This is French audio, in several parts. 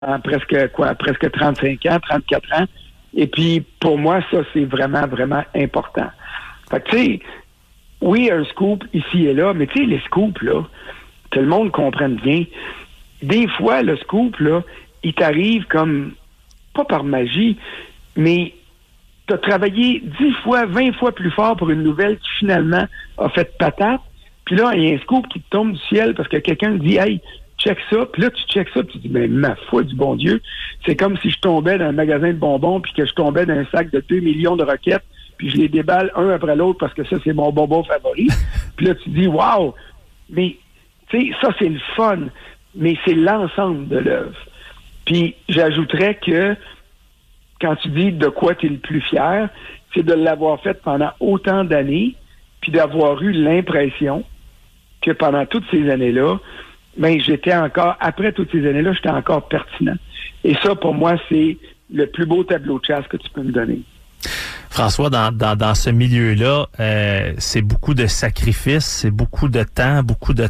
presque 35 ans, 34 ans. Et puis, pour moi, ça, c'est vraiment, vraiment important. Fait que, tu sais, oui, un scoop ici et là, mais tu sais, les scoops, là, que le monde comprenne bien, des fois, le scoop, là, il t'arrive comme, pas par magie, mais tu as travaillé 10 fois, 20 fois plus fort pour une nouvelle qui, finalement, a fait patate. Puis là, il y a un scoop qui te tombe du ciel parce que quelqu'un te dit « Hey, check ça », puis là, tu check ça, puis tu dis « Mais ma foi du bon Dieu, c'est comme si je tombais dans un magasin de bonbons puis que je tombais dans un sac de 2 millions de roquettes, puis je les déballe un après l'autre parce que ça, c'est mon bonbon favori. » Puis là, tu dis « Wow! » Mais, tu sais, ça, c'est le fun, mais c'est l'ensemble de l'œuvre. Puis, j'ajouterais que quand tu dis de quoi tu es le plus fier, c'est de l'avoir fait pendant autant d'années, puis d'avoir eu l'impression que pendant toutes ces années-là, ben j'étais encore, après toutes ces années-là, j'étais encore pertinent. Et ça, pour moi, c'est le plus beau tableau de chasse que tu peux me donner. François, dans ce milieu-là, c'est beaucoup de sacrifices, c'est beaucoup de temps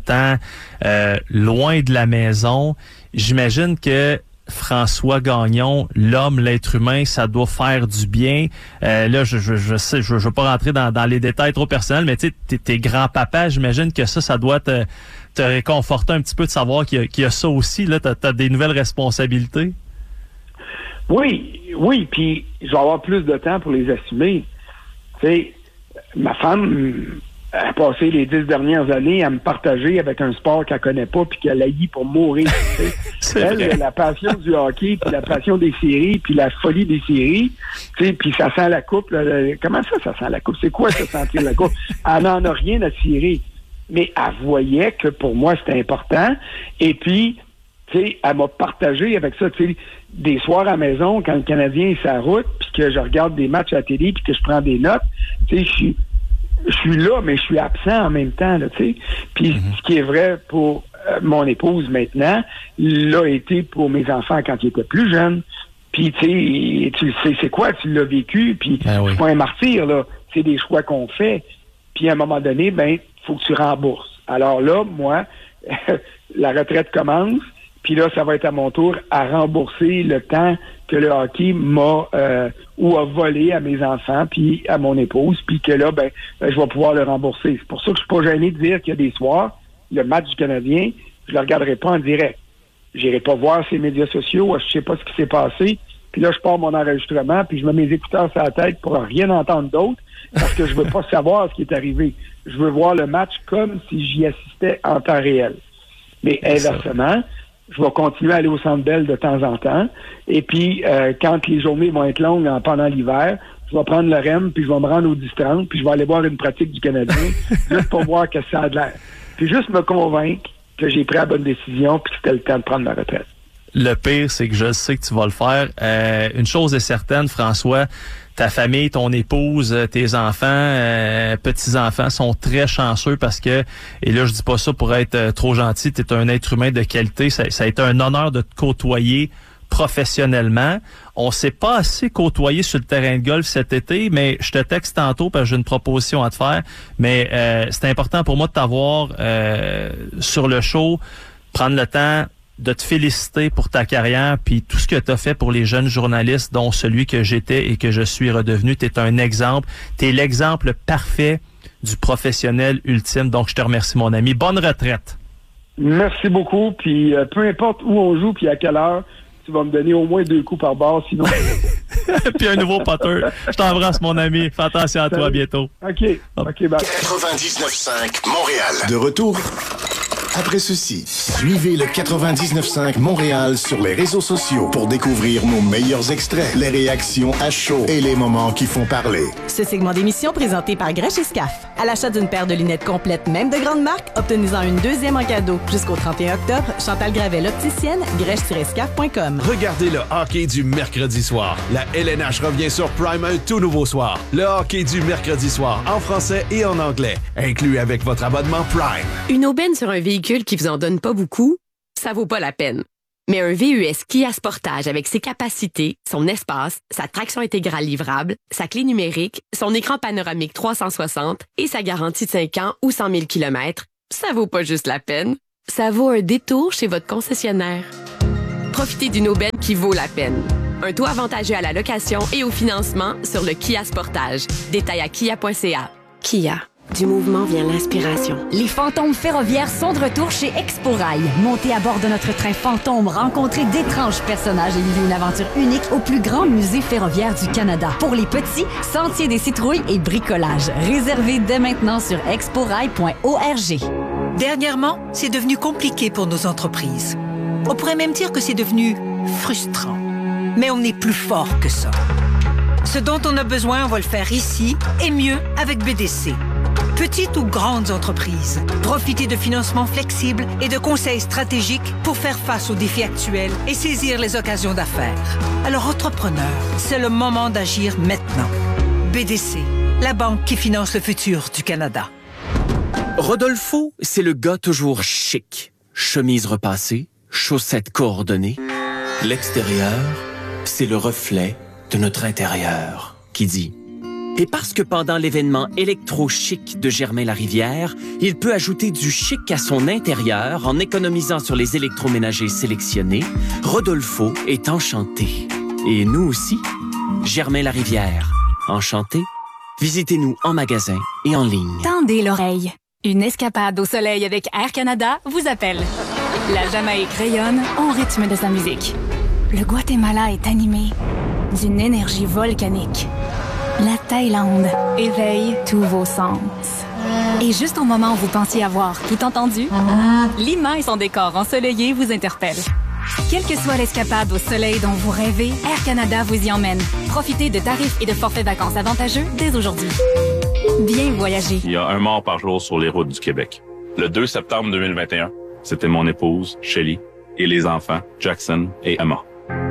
loin de la maison. J'imagine que François Gagnon, l'homme, l'être humain, ça doit faire du bien. Là, je sais, je veux pas rentrer dans les détails trop personnels, mais tu sais, t'es grand-papa, j'imagine que ça doit te réconforter un petit peu de savoir qu'il y a ça aussi. Là, t'as des nouvelles responsabilités. Oui, puis je vais avoir plus de temps pour les assumer. Tu sais, ma femme a passé les 10 dernières années à me partager avec un sport qu'elle connaît pas puis qu'elle haït pour mourir. Elle, la passion du hockey, puis la passion des séries, puis la folie des séries, tu sais, puis ça sent la coupe. Là, comment ça sent la coupe? C'est quoi ça, sentir la coupe? Elle n'en a rien à tirer. Mais elle voyait que pour moi, c'était important. Et puis, tu sais, elle m'a partagé avec ça, tu sais, des soirs à la maison, quand le Canadien est sur la route, puis que je regarde des matchs à la télé, puis que je prends des notes, tu sais, je suis là, mais je suis absent en même temps, là, tu sais. Puis ce qui est vrai pour mon épouse maintenant, l'a été pour mes enfants quand ils étaient plus jeunes. Puis, tu sais, tu sais, c'est quoi, tu l'as vécu, puis je suis pas un martyr, là. C'est des choix qu'on fait. Puis, à un moment donné, ben, faut que tu rembourses. Alors là, moi, la retraite commence, puis là, ça va être à mon tour à rembourser le temps que le hockey m'a ou a volé à mes enfants, puis à mon épouse, puis que là, ben, je vais pouvoir le rembourser. C'est pour ça que je suis pas gêné de dire qu'il y a des soirs, le match du Canadien, je le regarderai pas en direct. J'irai pas voir ses médias sociaux, je sais pas ce qui s'est passé, puis là, je pars mon enregistrement, puis je mets mes écouteurs sur la tête pour rien entendre d'autre, parce que je veux pas savoir ce qui est arrivé. Je veux voir le match comme si j'y assistais en temps réel. Mais inversement, je vais continuer à aller au Centre Bell de temps en temps. Et puis, quand les journées vont être longues pendant l'hiver, je vais prendre le REM, puis je vais me rendre au 10-30, puis je vais aller voir une pratique du Canadien, juste pour voir que ça a de l'air. Puis juste me convaincre que j'ai pris la bonne décision, puis que c'était le temps de prendre ma retraite. Le pire, c'est que je sais que tu vas le faire. Une chose est certaine, François, ta famille, ton épouse, tes enfants, petits-enfants sont très chanceux parce que, et là je dis pas ça pour être trop gentil, tu es un être humain de qualité, ça a été un honneur de te côtoyer professionnellement. On s'est pas assez côtoyé sur le terrain de golf cet été, mais je te texte tantôt parce que j'ai une proposition à te faire, mais c'est important pour moi de t'avoir sur le show, prendre le temps de te féliciter pour ta carrière puis tout ce que tu as fait pour les jeunes journalistes, dont celui que j'étais et que je suis redevenu. Tu es un exemple. Tu es l'exemple parfait du professionnel ultime. Donc, je te remercie, mon ami. Bonne retraite. Merci beaucoup. Puis, peu importe où on joue puis à quelle heure, tu vas me donner au moins 2 coups par barre, sinon... Puis un nouveau poteur. Je t'embrasse, mon ami. Fais attention à toi. À bientôt. OK, bye. 99.5 Montréal. De retour après ceci. Suivez le 99.5 Montréal sur les réseaux sociaux pour découvrir nos meilleurs extraits, les réactions à chaud et les moments qui font parler. Ce segment d'émission présenté par Grèche et Scaf. À l'achat d'une paire de lunettes complètes, même de grande marque, obtenez-en une deuxième en cadeau. Jusqu'au 31 octobre, Chantal Gravel, opticienne, grèche-scaf.com. Regardez le hockey du mercredi soir. La LNH revient sur Prime un tout nouveau soir. Le hockey du mercredi soir, en français et en anglais, inclus avec votre abonnement Prime. Une aubaine sur un véhicule qui vous en donne pas beaucoup, ça vaut pas la peine. Mais un VUS Kia Sportage avec ses capacités, son espace, sa traction intégrale livrable, sa clé numérique, son écran panoramique 360 et sa garantie de 5 ans ou 100 000 km, ça vaut pas juste la peine. Ça vaut un détour chez votre concessionnaire. Profitez d'une aubaine qui vaut la peine. Un taux avantageux à la location et au financement sur le Kia Sportage. Détail à kia.ca. Kia. Du mouvement vient l'inspiration. Les fantômes ferroviaires sont de retour chez Exporail. Montez à bord de notre train fantôme, rencontrez d'étranges personnages et vivez une aventure unique au plus grand musée ferroviaire du Canada. Pour les petits, sentier des citrouilles et bricolage. Réservez dès maintenant sur exporail.org. Dernièrement, c'est devenu compliqué pour nos entreprises. On pourrait même dire que c'est devenu frustrant. Mais on est plus fort que ça. Ce dont on a besoin, on va le faire ici et mieux avec BDC. Petites ou grandes entreprises, profitez de financements flexibles et de conseils stratégiques pour faire face aux défis actuels et saisir les occasions d'affaires. Alors, entrepreneurs, c'est le moment d'agir maintenant. BDC, la banque qui finance le futur du Canada. Rodolfo, c'est le gars toujours chic. Chemise repassée, chaussettes coordonnées. L'extérieur, c'est le reflet de notre intérieur qui dit... Et parce que pendant l'événement électro-chic de Germain-Larivière, il peut ajouter du chic à son intérieur en économisant sur les électroménagers sélectionnés, Rodolfo est enchanté. Et nous aussi, Germain-Larivière. Enchanté? Visitez-nous en magasin et en ligne. Tendez l'oreille. Une escapade au soleil avec Air Canada vous appelle. La Jamaïque rayonne au rythme de sa musique. Le Guatemala est animé d'une énergie volcanique. La Thaïlande éveille tous vos sens. Et juste au moment où vous pensiez avoir tout entendu, Lima et son décor ensoleillé vous interpellent. Quelle que soit l'escapade au soleil dont vous rêvez, Air Canada vous y emmène. Profitez de tarifs et de forfaits vacances avantageux dès aujourd'hui. Bien voyager. Il y a un mort par jour sur les routes du Québec. Le 2 septembre 2021, c'était mon épouse, Shelly, et les enfants, Jackson et Emma.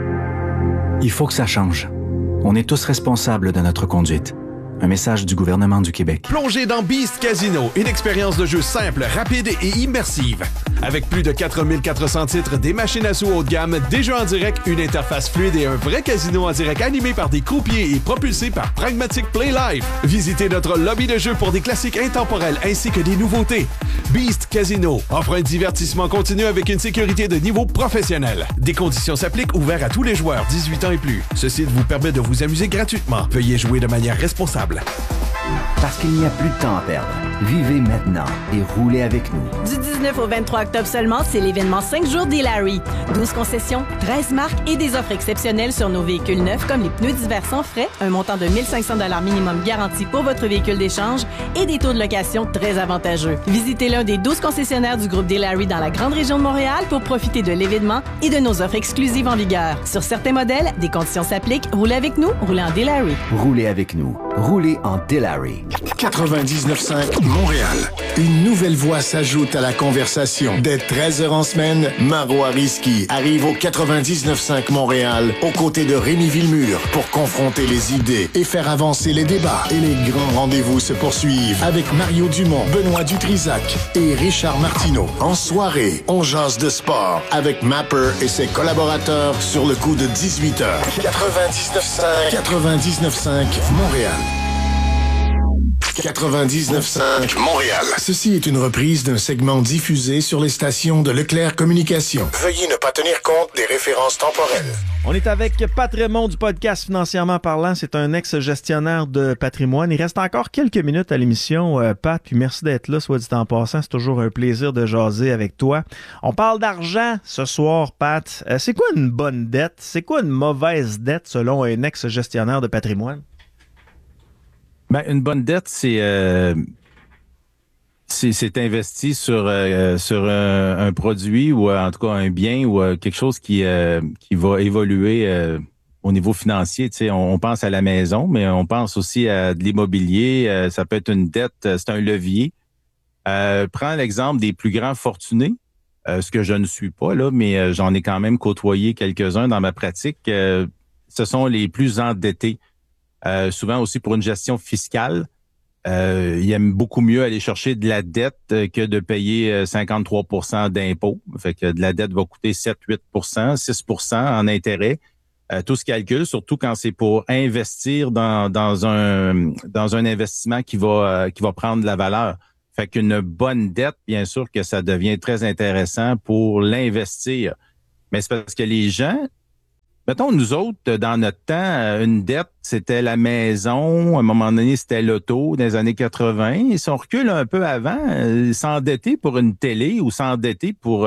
Il faut que ça change. On est tous responsables de notre conduite. Un message du gouvernement du Québec. Plongez dans Beast Casino, une expérience de jeu simple, rapide et immersive. Avec plus de 4400 titres, des machines à sous haut de gamme, des jeux en direct, une interface fluide et un vrai casino en direct animé par des croupiers et propulsé par Pragmatic Play Live. Visitez notre lobby de jeu pour des classiques intemporels ainsi que des nouveautés. Beast Casino offre un divertissement continu avec une sécurité de niveau professionnel. Des conditions s'appliquent, ouvert à tous les joueurs 18 ans et plus. Ce site vous permet de vous amuser gratuitement. Veuillez jouer de manière responsable. Parce qu'il n'y a plus de temps à perdre. Vivez maintenant et roulez avec nous. Du 19 au 23 octobre seulement, c'est l'événement 5 jours d'Hilary. 12 concessions, 13 marques et des offres exceptionnelles sur nos véhicules neufs comme les pneus d'hiver sans frais, un montant de 1 500 $ minimum garanti pour votre véhicule d'échange et des taux de location très avantageux. Visitez l'un des 12 concessionnaires du groupe d'Hilary dans la grande région de Montréal pour profiter de l'événement et de nos offres exclusives en vigueur. Sur certains modèles, des conditions s'appliquent. Roulez avec nous, roulez en D'Hilary. Roulez avec nous. Roulez en D'Hilary. 99.5 Montréal. Une nouvelle voix s'ajoute à la conversation. Dès 13h en semaine, Marois Risky arrive au 99.5 Montréal aux côtés de Rémi Villemur pour confronter les idées et faire avancer les débats. Et les grands rendez-vous se poursuivent avec Mario Dumont, Benoît Dutrisac et Richard Martineau. En soirée, on jase de sport avec Mapper et ses collaborateurs sur le coup de 18h. 99.5 Montréal. 99.5 Montréal. Ceci est une reprise d'un segment diffusé sur les stations de Leclerc Communications. Veuillez ne pas tenir compte des références temporelles. On est avec Pat Raymond du podcast Financièrement parlant. C'est un ex-gestionnaire de patrimoine. Il reste encore quelques minutes à l'émission, Pat, puis merci d'être là, soit dit en passant. C'est toujours un plaisir de jaser avec toi. On parle d'argent ce soir, Pat. C'est quoi une bonne dette? C'est quoi une mauvaise dette selon un ex-gestionnaire de patrimoine? Ben, une bonne dette, c'est investi sur un produit ou en tout cas un bien ou quelque chose qui va évoluer au niveau financier. Tu sais, on pense à la maison, mais on pense aussi à de l'immobilier. Ça peut être une dette, c'est un levier. Prends l'exemple des plus grands fortunés, ce que je ne suis pas là, mais j'en ai quand même côtoyé quelques-uns dans ma pratique. Ce sont les plus endettés. Souvent aussi pour une gestion fiscale, ils aiment beaucoup mieux aller chercher de la dette que de payer 53% d'impôts. Fait que de la dette va coûter 7-8%, 6% en intérêt. Tout se calcule, surtout quand c'est pour investir dans un investissement qui va prendre de la valeur. Fait qu'une bonne dette, bien sûr que ça devient très intéressant pour l'investir. Mais c'est parce que les gens, mettons, nous autres, dans notre temps, une dette, c'était la maison. À un moment donné, c'était l'auto dans les années 80. Et si on recule un peu avant, s'endetter pour une télé ou s'endetter pour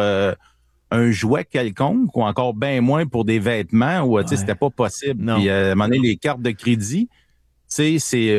un jouet quelconque ou encore bien moins pour des vêtements où c'était pas possible. Puis, à un moment donné, les cartes de crédit, c'est,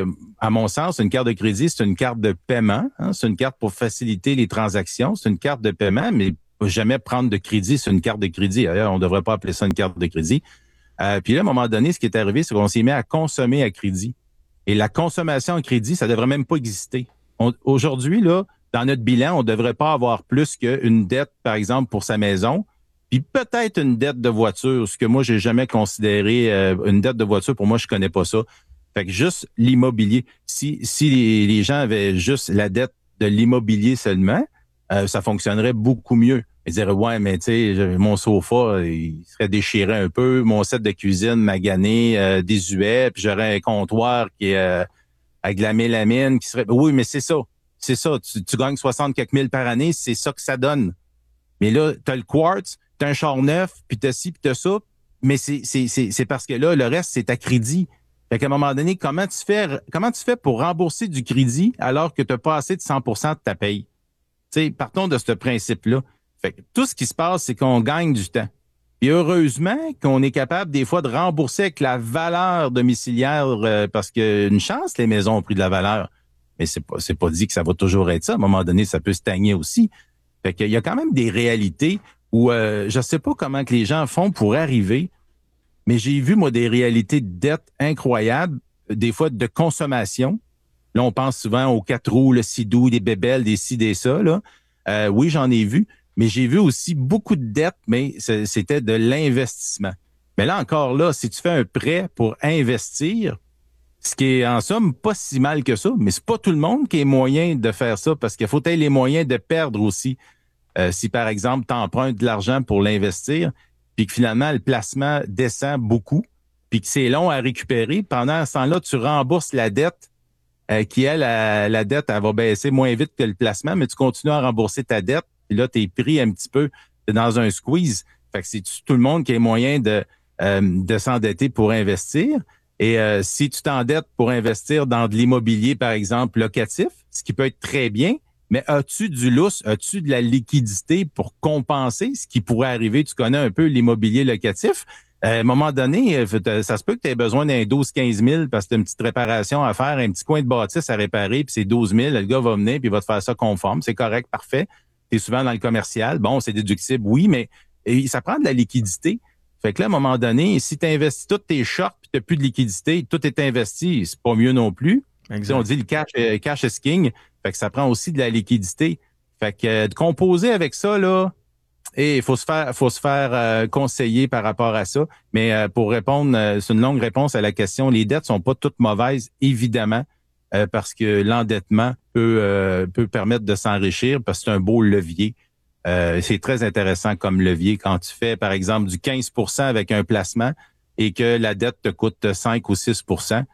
à mon sens, une carte de crédit, c'est une carte de paiement. Hein? C'est une carte pour faciliter les transactions. C'est une carte de paiement, mais jamais prendre de crédit sur une carte de crédit. D'ailleurs, on ne devrait pas appeler ça une carte de crédit. Puis là, à un moment donné, ce qui est arrivé, c'est qu'on s'est mis à consommer à crédit. Et la consommation à crédit, ça ne devrait même pas exister. Aujourd'hui, là, dans notre bilan, on ne devrait pas avoir plus qu'une dette, par exemple, pour sa maison, puis peut-être une dette de voiture, ce que moi, j'ai jamais considéré une dette de voiture. Pour moi, je connais pas ça. Fait que juste l'immobilier. Si les gens avaient juste la dette de l'immobilier seulement, ça fonctionnerait beaucoup mieux. Ils diraient, ouais, mais tu sais, mon sofa, il serait déchiré un peu, mon set de cuisine magané, désuet, puis j'aurais un comptoir qui est avec de la mélamine qui serait... Oui, mais c'est ça. C'est ça. Tu gagnes 60 quelques mille par année, c'est ça que ça donne. Mais là, t'as le quartz, t'as un char neuf, puis t'as ci, puis t'as ça, mais c'est parce que là, le reste, c'est à crédit. Fait qu'à un moment donné, comment tu fais pour rembourser du crédit alors que tu n'as pas assez de 100% de ta paye? T'sais, partons de ce principe-là. Fait que tout ce qui se passe, c'est qu'on gagne du temps. Et heureusement qu'on est capable des fois de rembourser avec la valeur domiciliaire parce qu'une chance, les maisons ont pris de la valeur. Mais c'est pas dit que ça va toujours être ça. À un moment donné, ça peut stagner aussi. Fait qu'il y a quand même des réalités où je sais pas comment que les gens font pour arriver. Mais j'ai vu, moi, des réalités de dette incroyables, des fois de consommation. Là, on pense souvent aux 4 roues, le sidou, des bébelles, des ci, des ça. Là. Oui, j'en ai vu. Mais j'ai vu aussi beaucoup de dettes, mais c'était de l'investissement. Mais là, encore là, si tu fais un prêt pour investir, ce qui est en somme pas si mal que ça, mais c'est pas tout le monde qui a moyen de faire ça parce qu'il faut avoir les moyens de perdre aussi. Si, par exemple, tu empruntes de l'argent pour l'investir, puis que finalement, le placement descend beaucoup, puis que c'est long à récupérer. Pendant ce temps-là, tu rembourses la dette qui, elle, la dette, elle va baisser moins vite que le placement, mais tu continues à rembourser ta dette, puis là, tu es pris un petit peu dans un squeeze. Fait que c'est tout le monde qui a moyen de s'endetter pour investir. Et si tu t'endettes pour investir dans de l'immobilier, par exemple, locatif, ce qui peut être très bien, mais as-tu du lousse, as-tu de la liquidité pour compenser ce qui pourrait arriver? Tu connais un peu l'immobilier locatif. À un moment donné, ça se peut que tu aies besoin d'un 12-15 000 parce que tu as une petite réparation à faire, un petit coin de bâtisse à réparer, puis c'est 12 000. Le gars va venir puis il va te faire ça conforme. C'est correct, parfait. Tu es souvent dans le commercial. Bon, c'est déductible, oui, mais ça prend de la liquidité. Fait que là, à un moment donné, si tu investis toutes tes shorts puis tu n'as plus de liquidité, tout est investi, c'est pas mieux non plus. On dit le cash is king. Fait que ça prend aussi de la liquidité. Fait que de composer avec ça, là, et il faut se faire conseiller par rapport à ça. Mais pour répondre, c'est une longue réponse à la question. Les dettes sont pas toutes mauvaises, évidemment, parce que l'endettement peut permettre de s'enrichir parce que c'est un beau levier. C'est très intéressant comme levier quand tu fais, par exemple, du 15% avec un placement et que la dette te coûte 5 ou 6%,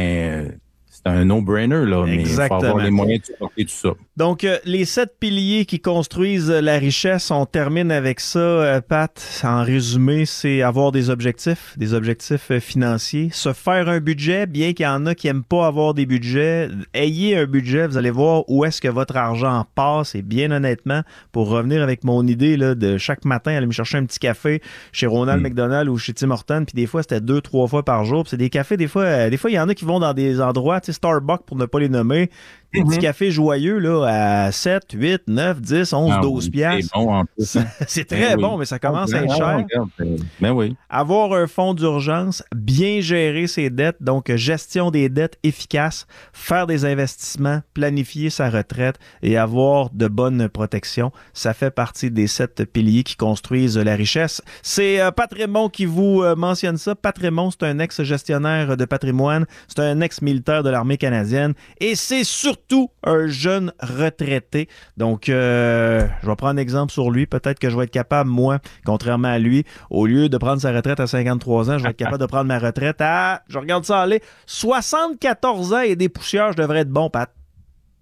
c'est un no-brainer, là, mais il faut avoir les moyens de supporter tout ça. Donc, les 7 piliers qui construisent la richesse, on termine avec ça, Pat. En résumé, c'est avoir des objectifs financiers, se faire un budget, bien qu'il y en a qui n'aiment pas avoir des budgets. Ayez un budget, vous allez voir où est-ce que votre argent passe. Et bien honnêtement, pour revenir avec mon idée là, de chaque matin aller me chercher un petit café chez Ronald McDonald ou chez Tim Hortons, puis des fois, c'était 2-3 fois par jour. Puis c'est des cafés, des fois, il y en a qui vont dans des endroits, tu sais, Starbucks pour ne pas les nommer, des petits cafés joyeux là, à 7, 8, 9, 10, 11, 12 piastres. C'est bon en plus. C'est très bon, mais ça commence à être cher. Ben oui. Avoir un fonds d'urgence, bien gérer ses dettes, donc gestion des dettes efficace, faire des investissements, planifier sa retraite et avoir de bonnes protections. Ça fait partie des 7 piliers qui construisent la richesse. C'est Pat Raymond qui vous mentionne ça. Pat Raymond, c'est un ex-gestionnaire de patrimoine, c'est un ex-militaire de l'armée canadienne et c'est surtout un jeune retraité. Donc, je vais prendre un exemple sur lui. Peut-être que je vais être capable, moi, contrairement à lui, au lieu de prendre sa retraite à 53 ans, je vais être capable de prendre ma retraite à, je regarde ça aller, 74 ans et des poussières, je devrais être bon, Pat.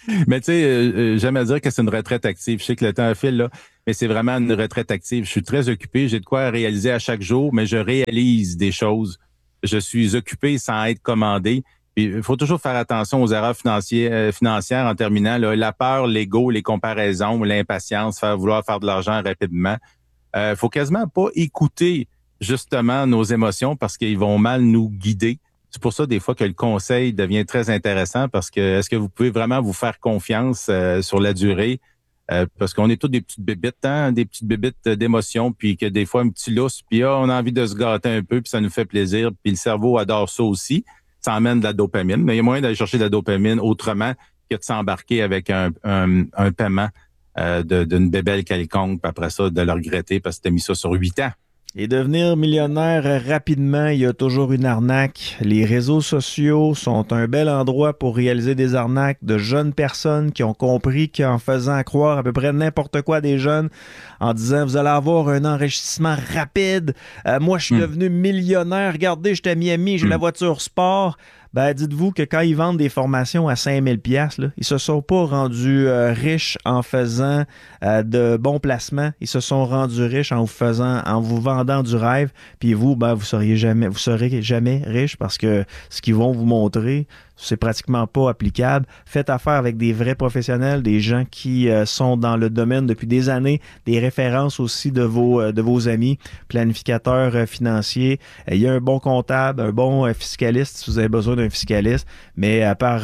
Mais tu sais, j'aime à dire que c'est une retraite active. Je sais que le temps file, là, mais c'est vraiment une retraite active. Je suis très occupé. J'ai de quoi réaliser à chaque jour, mais je réalise des choses. Je suis occupé sans être commandé. Puis, il faut toujours faire attention aux erreurs financières en terminant. Là, la peur, l'ego, les comparaisons, l'impatience, vouloir faire de l'argent rapidement. Faut quasiment pas écouter justement nos émotions parce qu'ils vont mal nous guider. C'est pour ça des fois que le conseil devient très intéressant parce que est-ce que vous pouvez vraiment vous faire confiance sur la durée? Parce qu'on est tous des petites bébites, hein, des petites bébites d'émotions, puis que des fois un petit lousse, puis on a envie de se gâter un peu, puis ça nous fait plaisir, puis le cerveau adore ça aussi. Ça emmène de la dopamine, mais il y a moyen d'aller chercher de la dopamine autrement que de s'embarquer avec un paiement d'une bébelle quelconque, puis après ça, de le regretter parce que tu as mis ça sur 8 ans. Et devenir millionnaire rapidement, il y a toujours une arnaque. Les réseaux sociaux sont un bel endroit pour réaliser des arnaques de jeunes personnes qui ont compris qu'en faisant croire à peu près n'importe quoi à des jeunes, en disant « vous allez avoir un enrichissement rapide, moi je suis devenu millionnaire, regardez, j'étais à Miami, j'ai la voiture sport », ben dites-vous que quand ils vendent des formations à 5000 $, là, ils se sont pas rendus riches en faisant de bons placements. Ils se sont rendus riches en vous vendant du rêve. Puis vous, ben vous serez jamais riche parce que ce qu'ils vont vous montrer, c'est pratiquement pas applicable. Faites affaire avec des vrais professionnels, des gens qui sont dans le domaine depuis des années, des références aussi de vos amis, planificateurs financiers. Il y a un bon comptable, un bon fiscaliste si vous avez besoin d'un fiscaliste, mais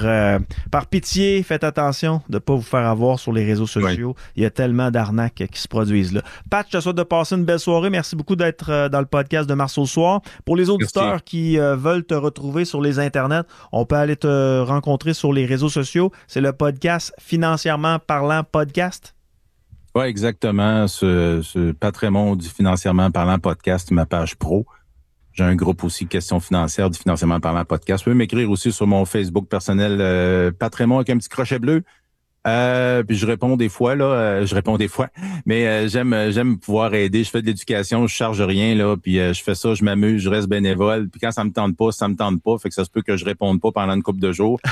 par pitié, faites attention de ne pas vous faire avoir sur les réseaux sociaux. Oui. Il y a tellement d'arnaques qui se produisent là. Pat, je te souhaite de passer une belle soirée. Merci beaucoup d'être dans le podcast de Marceau Soir. Pour les auditeurs qui veulent te retrouver sur les internets, on peut aller te rencontrer sur les réseaux sociaux. C'est le podcast Financièrement Parlant Podcast. Oui, exactement. Ce Pat Raymond du Financièrement Parlant Podcast, ma page pro. J'ai un groupe aussi, Questions financières du Financièrement Parlant Podcast. Vous pouvez m'écrire aussi sur mon Facebook personnel, Pat Raymond avec un petit crochet bleu. Puis je réponds des fois, mais j'aime pouvoir aider. Je fais de l'éducation, je charge rien, là, puis je fais ça, je m'amuse, je reste bénévole. Puis quand ça me tente pas, fait que ça se peut que je réponde pas pendant une couple de jours.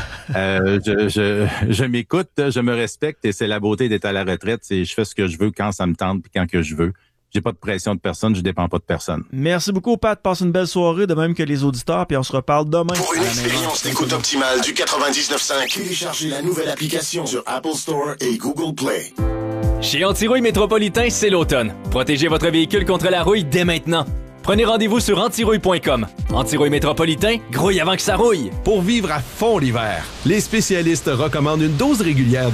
Je m'écoute, je me respecte et c'est la beauté d'être à la retraite. Je fais ce que je veux quand ça me tente puis quand que je veux. J'ai pas de pression de personne, je dépends pas de personne. Merci beaucoup, Pat. Passe une belle soirée, de même que les auditeurs, puis on se reparle demain. Pour une expérience d'écoute optimale du 99.5, téléchargez la nouvelle application sur Apple Store et Google Play. Chez Antirouille Métropolitain, c'est l'automne. Protégez votre véhicule contre la rouille dès maintenant. Prenez rendez-vous sur antirouille.com. Antirouille Métropolitain, grouille avant que ça rouille. Pour vivre à fond l'hiver, les spécialistes recommandent une dose régulière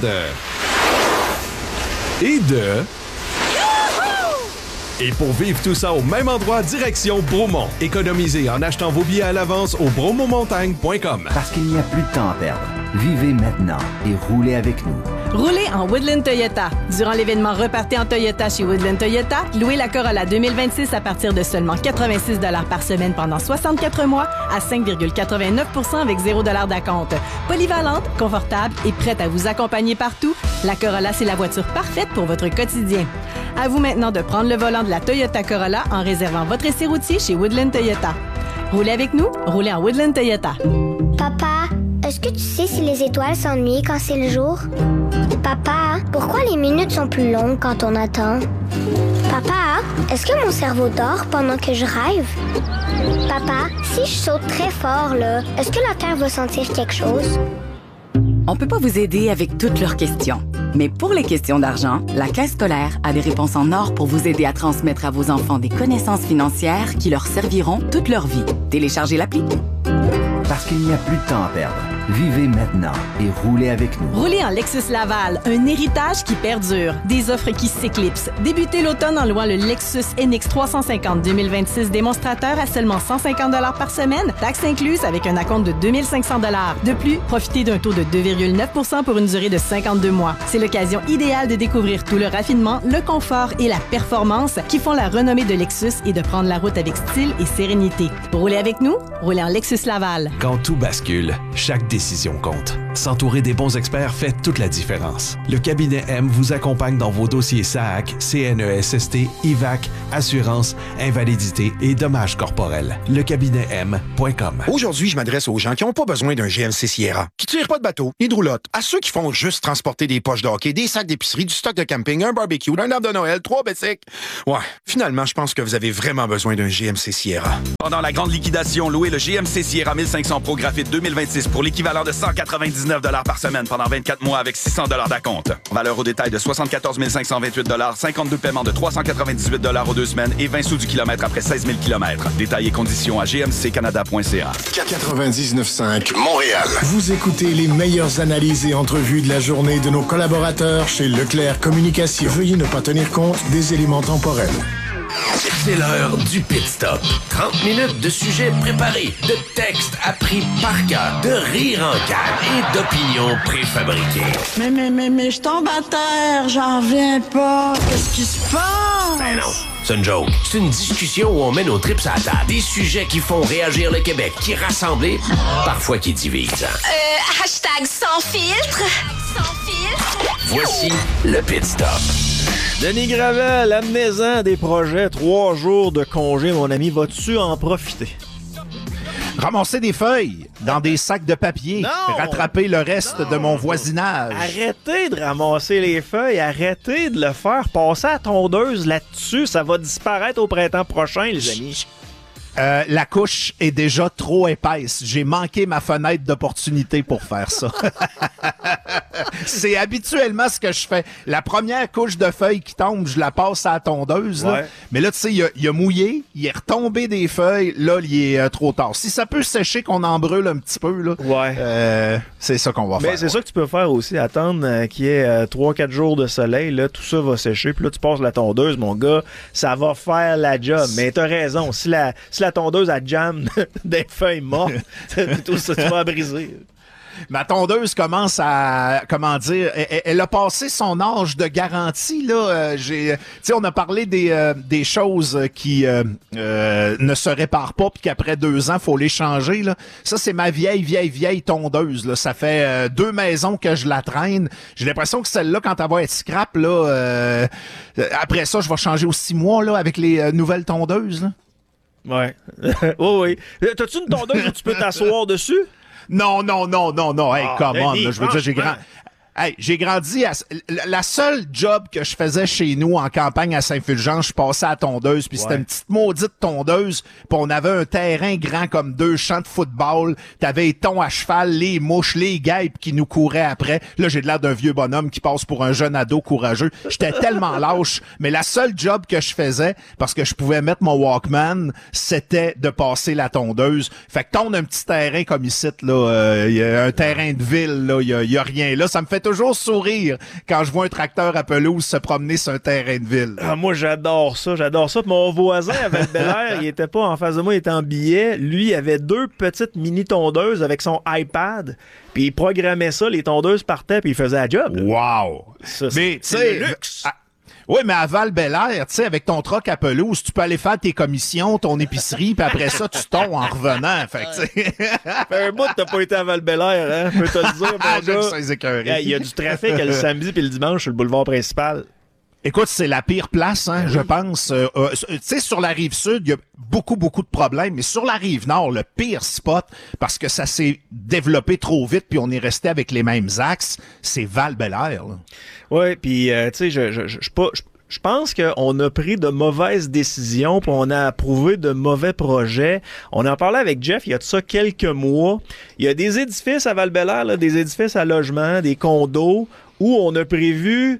Et pour vivre tout ça au même endroit, direction Bromont. Économisez en achetant vos billets à l'avance au bromontmontagne.com. Parce qu'il n'y a plus de temps à perdre. Vivez maintenant et roulez avec nous. Roulez en Woodland Toyota. Durant l'événement Repartez en Toyota chez Woodland Toyota, louez la Corolla 2026 à partir de seulement 86 $ par semaine pendant 64 mois à 5,89 % avec 0 $ d'acompte. Polyvalente, confortable et prête à vous accompagner partout, la Corolla, c'est la voiture parfaite pour votre quotidien. À vous maintenant de prendre le volant de la Toyota Corolla en réservant votre essai routier chez Woodland Toyota. Roulez avec nous, roulez en Woodland Toyota. Papa, est-ce que tu sais si les étoiles s'ennuient quand c'est le jour? Papa, pourquoi les minutes sont plus longues quand on attend? Papa, est-ce que mon cerveau dort pendant que je rêve? Papa, si je saute très fort, là, est-ce que la Terre va sentir quelque chose? On peut pas vous aider avec toutes leurs questions. Mais pour les questions d'argent, la Caisse scolaire a des réponses en or pour vous aider à transmettre à vos enfants des connaissances financières qui leur serviront toute leur vie. Téléchargez l'appli. Parce qu'il n'y a plus de temps à perdre. Vivez maintenant et roulez avec nous. Roulez en Lexus Laval, un héritage qui perdure. Des offres qui s'éclipsent. Débutez l'automne en louant le Lexus NX 350 2026 démonstrateur à seulement 150 $ par semaine, taxes incluses avec un acompte de 2500 $. De plus, profitez d'un taux de 2,9 % pour une durée de 52 mois. C'est l'occasion idéale de découvrir tout le raffinement, le confort et la performance qui font la renommée de Lexus et de prendre la route avec style et sérénité. Roulez avec nous, roulez en Lexus Laval. Quand tout bascule, chaque décision compte. S'entourer des bons experts fait toute la différence. Le cabinet M vous accompagne dans vos dossiers SAAC, CNESST, IVAC, assurance, invalidité et dommages corporels. Lecabinetem.com. Aujourd'hui, je m'adresse aux gens qui n'ont pas besoin d'un GMC Sierra, qui tirent pas de bateau, ni de roulotte, à ceux qui font juste transporter des poches de hockey, des sacs d'épicerie, du stock de camping, un barbecue, un arbre de Noël, 3 bicycles. Ouais, finalement, je pense que vous avez vraiment besoin d'un GMC Sierra. Pendant la grande liquidation, louez le GMC Sierra 1500 Pro Graphite 2026 pour l'équivalent de 199 par semaine pendant 24 mois avec 600 d'acompte. Valeur au détail de 74 528 52 paiements de 398 aux 2 semaines et 20 sous du kilomètre après 16 000 km. Détails et conditions à gmccanada.ca. 99.5 Montréal. Vous écoutez les meilleures analyses et entrevues de la journée de nos collaborateurs chez Leclerc Communication. Veuillez ne pas tenir compte des éléments temporels. C'est l'heure du Pit Stop. 30 minutes de sujets préparés, de textes appris par cœur, de rires en cœur et d'opinions préfabriquées. Mais je tombe à terre, j'en reviens pas. Qu'est-ce qui se passe? Ben non, c'est une joke. C'est une discussion où on met nos trips à la table. Des sujets qui font réagir le Québec, qui rassemblent et parfois qui divisent. Hashtag sans filtre. Sans filtre. Voici le Pit Stop. Denis Gravel, amenez-en des projets, 3 jours de congé, mon ami, vas-tu en profiter? Ramasser des feuilles dans des sacs de papier, rattraper le reste de mon voisinage. Arrêtez de ramasser les feuilles, arrêtez de le faire, passer à la tondeuse là-dessus, ça va disparaître au printemps prochain, les amis. La couche est déjà trop épaisse. J'ai manqué ma fenêtre d'opportunité pour faire ça. C'est habituellement ce que je fais. La première couche de feuilles qui tombe, je la passe à la tondeuse. Là. Mais là, tu sais, il a mouillé, il est retombé des feuilles. Là, il est trop tard. Si ça peut sécher, qu'on en brûle un petit peu, là, c'est ça qu'on va faire. Mais c'est ça que tu peux faire aussi, attendre qu'il y ait 3-4 jours de soleil. Là, tout ça va sécher. Puis là, tu passes la tondeuse, mon gars. Ça va faire la job. Mais t'as raison. Si la tondeuse à jam des feuilles mortes, tout ça, tu vas briser. Ma tondeuse commence à, comment dire, elle a passé son âge de garantie, là. Tu sais, on a parlé des choses qui ne se réparent pas puis qu'après 2 ans, faut les changer, là. Ça, c'est ma vieille tondeuse, là. Ça fait 2 maisons que je la traîne. J'ai l'impression que celle-là, quand elle va être scrap, là, après ça, je vais changer aux 6 mois, là, avec les nouvelles tondeuses, là. Ouais. Oui. T'as-tu une tondeuse où tu peux t'asseoir dessus? Non. Hey, come on. Là, je veux dire, j'ai grandi la seule job que je faisais chez nous en campagne à Saint-Fulgence, je passais à la tondeuse, puis c'était une petite maudite tondeuse, puis on avait un terrain grand comme 2 champs de football, t'avais les tons à cheval, les mouches, les guêpes qui nous couraient après. Là, j'ai l'air d'un vieux bonhomme qui passe pour un jeune ado courageux. J'étais tellement lâche, mais la seule job que je faisais, parce que je pouvais mettre mon Walkman, c'était de passer la tondeuse. Fait que tonde un petit terrain comme ici, là, y a un terrain de ville, là, y a rien là. Ça me fait toujours sourire quand je vois un tracteur à pelouse se promener sur un terrain de ville. Ah, moi, j'adore ça. Mon voisin à Val-Bélair, il était pas en face de moi, il était en billet. Lui, il avait 2 petites mini-tondeuses avec son iPad, puis il programmait ça, les tondeuses partaient, puis il faisait la job. Wow! Ça, mais, c'est le luxe! Oui, mais à Val-Bélair, tu sais, avec ton troc à pelouse, tu peux aller faire tes commissions, ton épicerie, puis après ça, tu tombes en revenant. Fait que, tu sais. Un bout, t'as pas été à Val-Bélair, hein? Je peux te le dire, mon gars. Il y a du trafic le samedi puis le dimanche sur le boulevard principal. Écoute, c'est la pire place, hein, je pense. Tu sais, sur la rive sud, il y a beaucoup de problèmes, mais sur la rive nord, le pire spot, parce que ça s'est développé trop vite, puis on est resté avec les mêmes axes, c'est Val-Bélair. Oui, puis tu sais, je pense qu'on a pris de mauvaises décisions, puis on a approuvé de mauvais projets. On en parlait avec Jeff il y a de ça quelques mois. Il y a des édifices à Val-Bélair, là, des édifices à logement, des condos, où on a prévu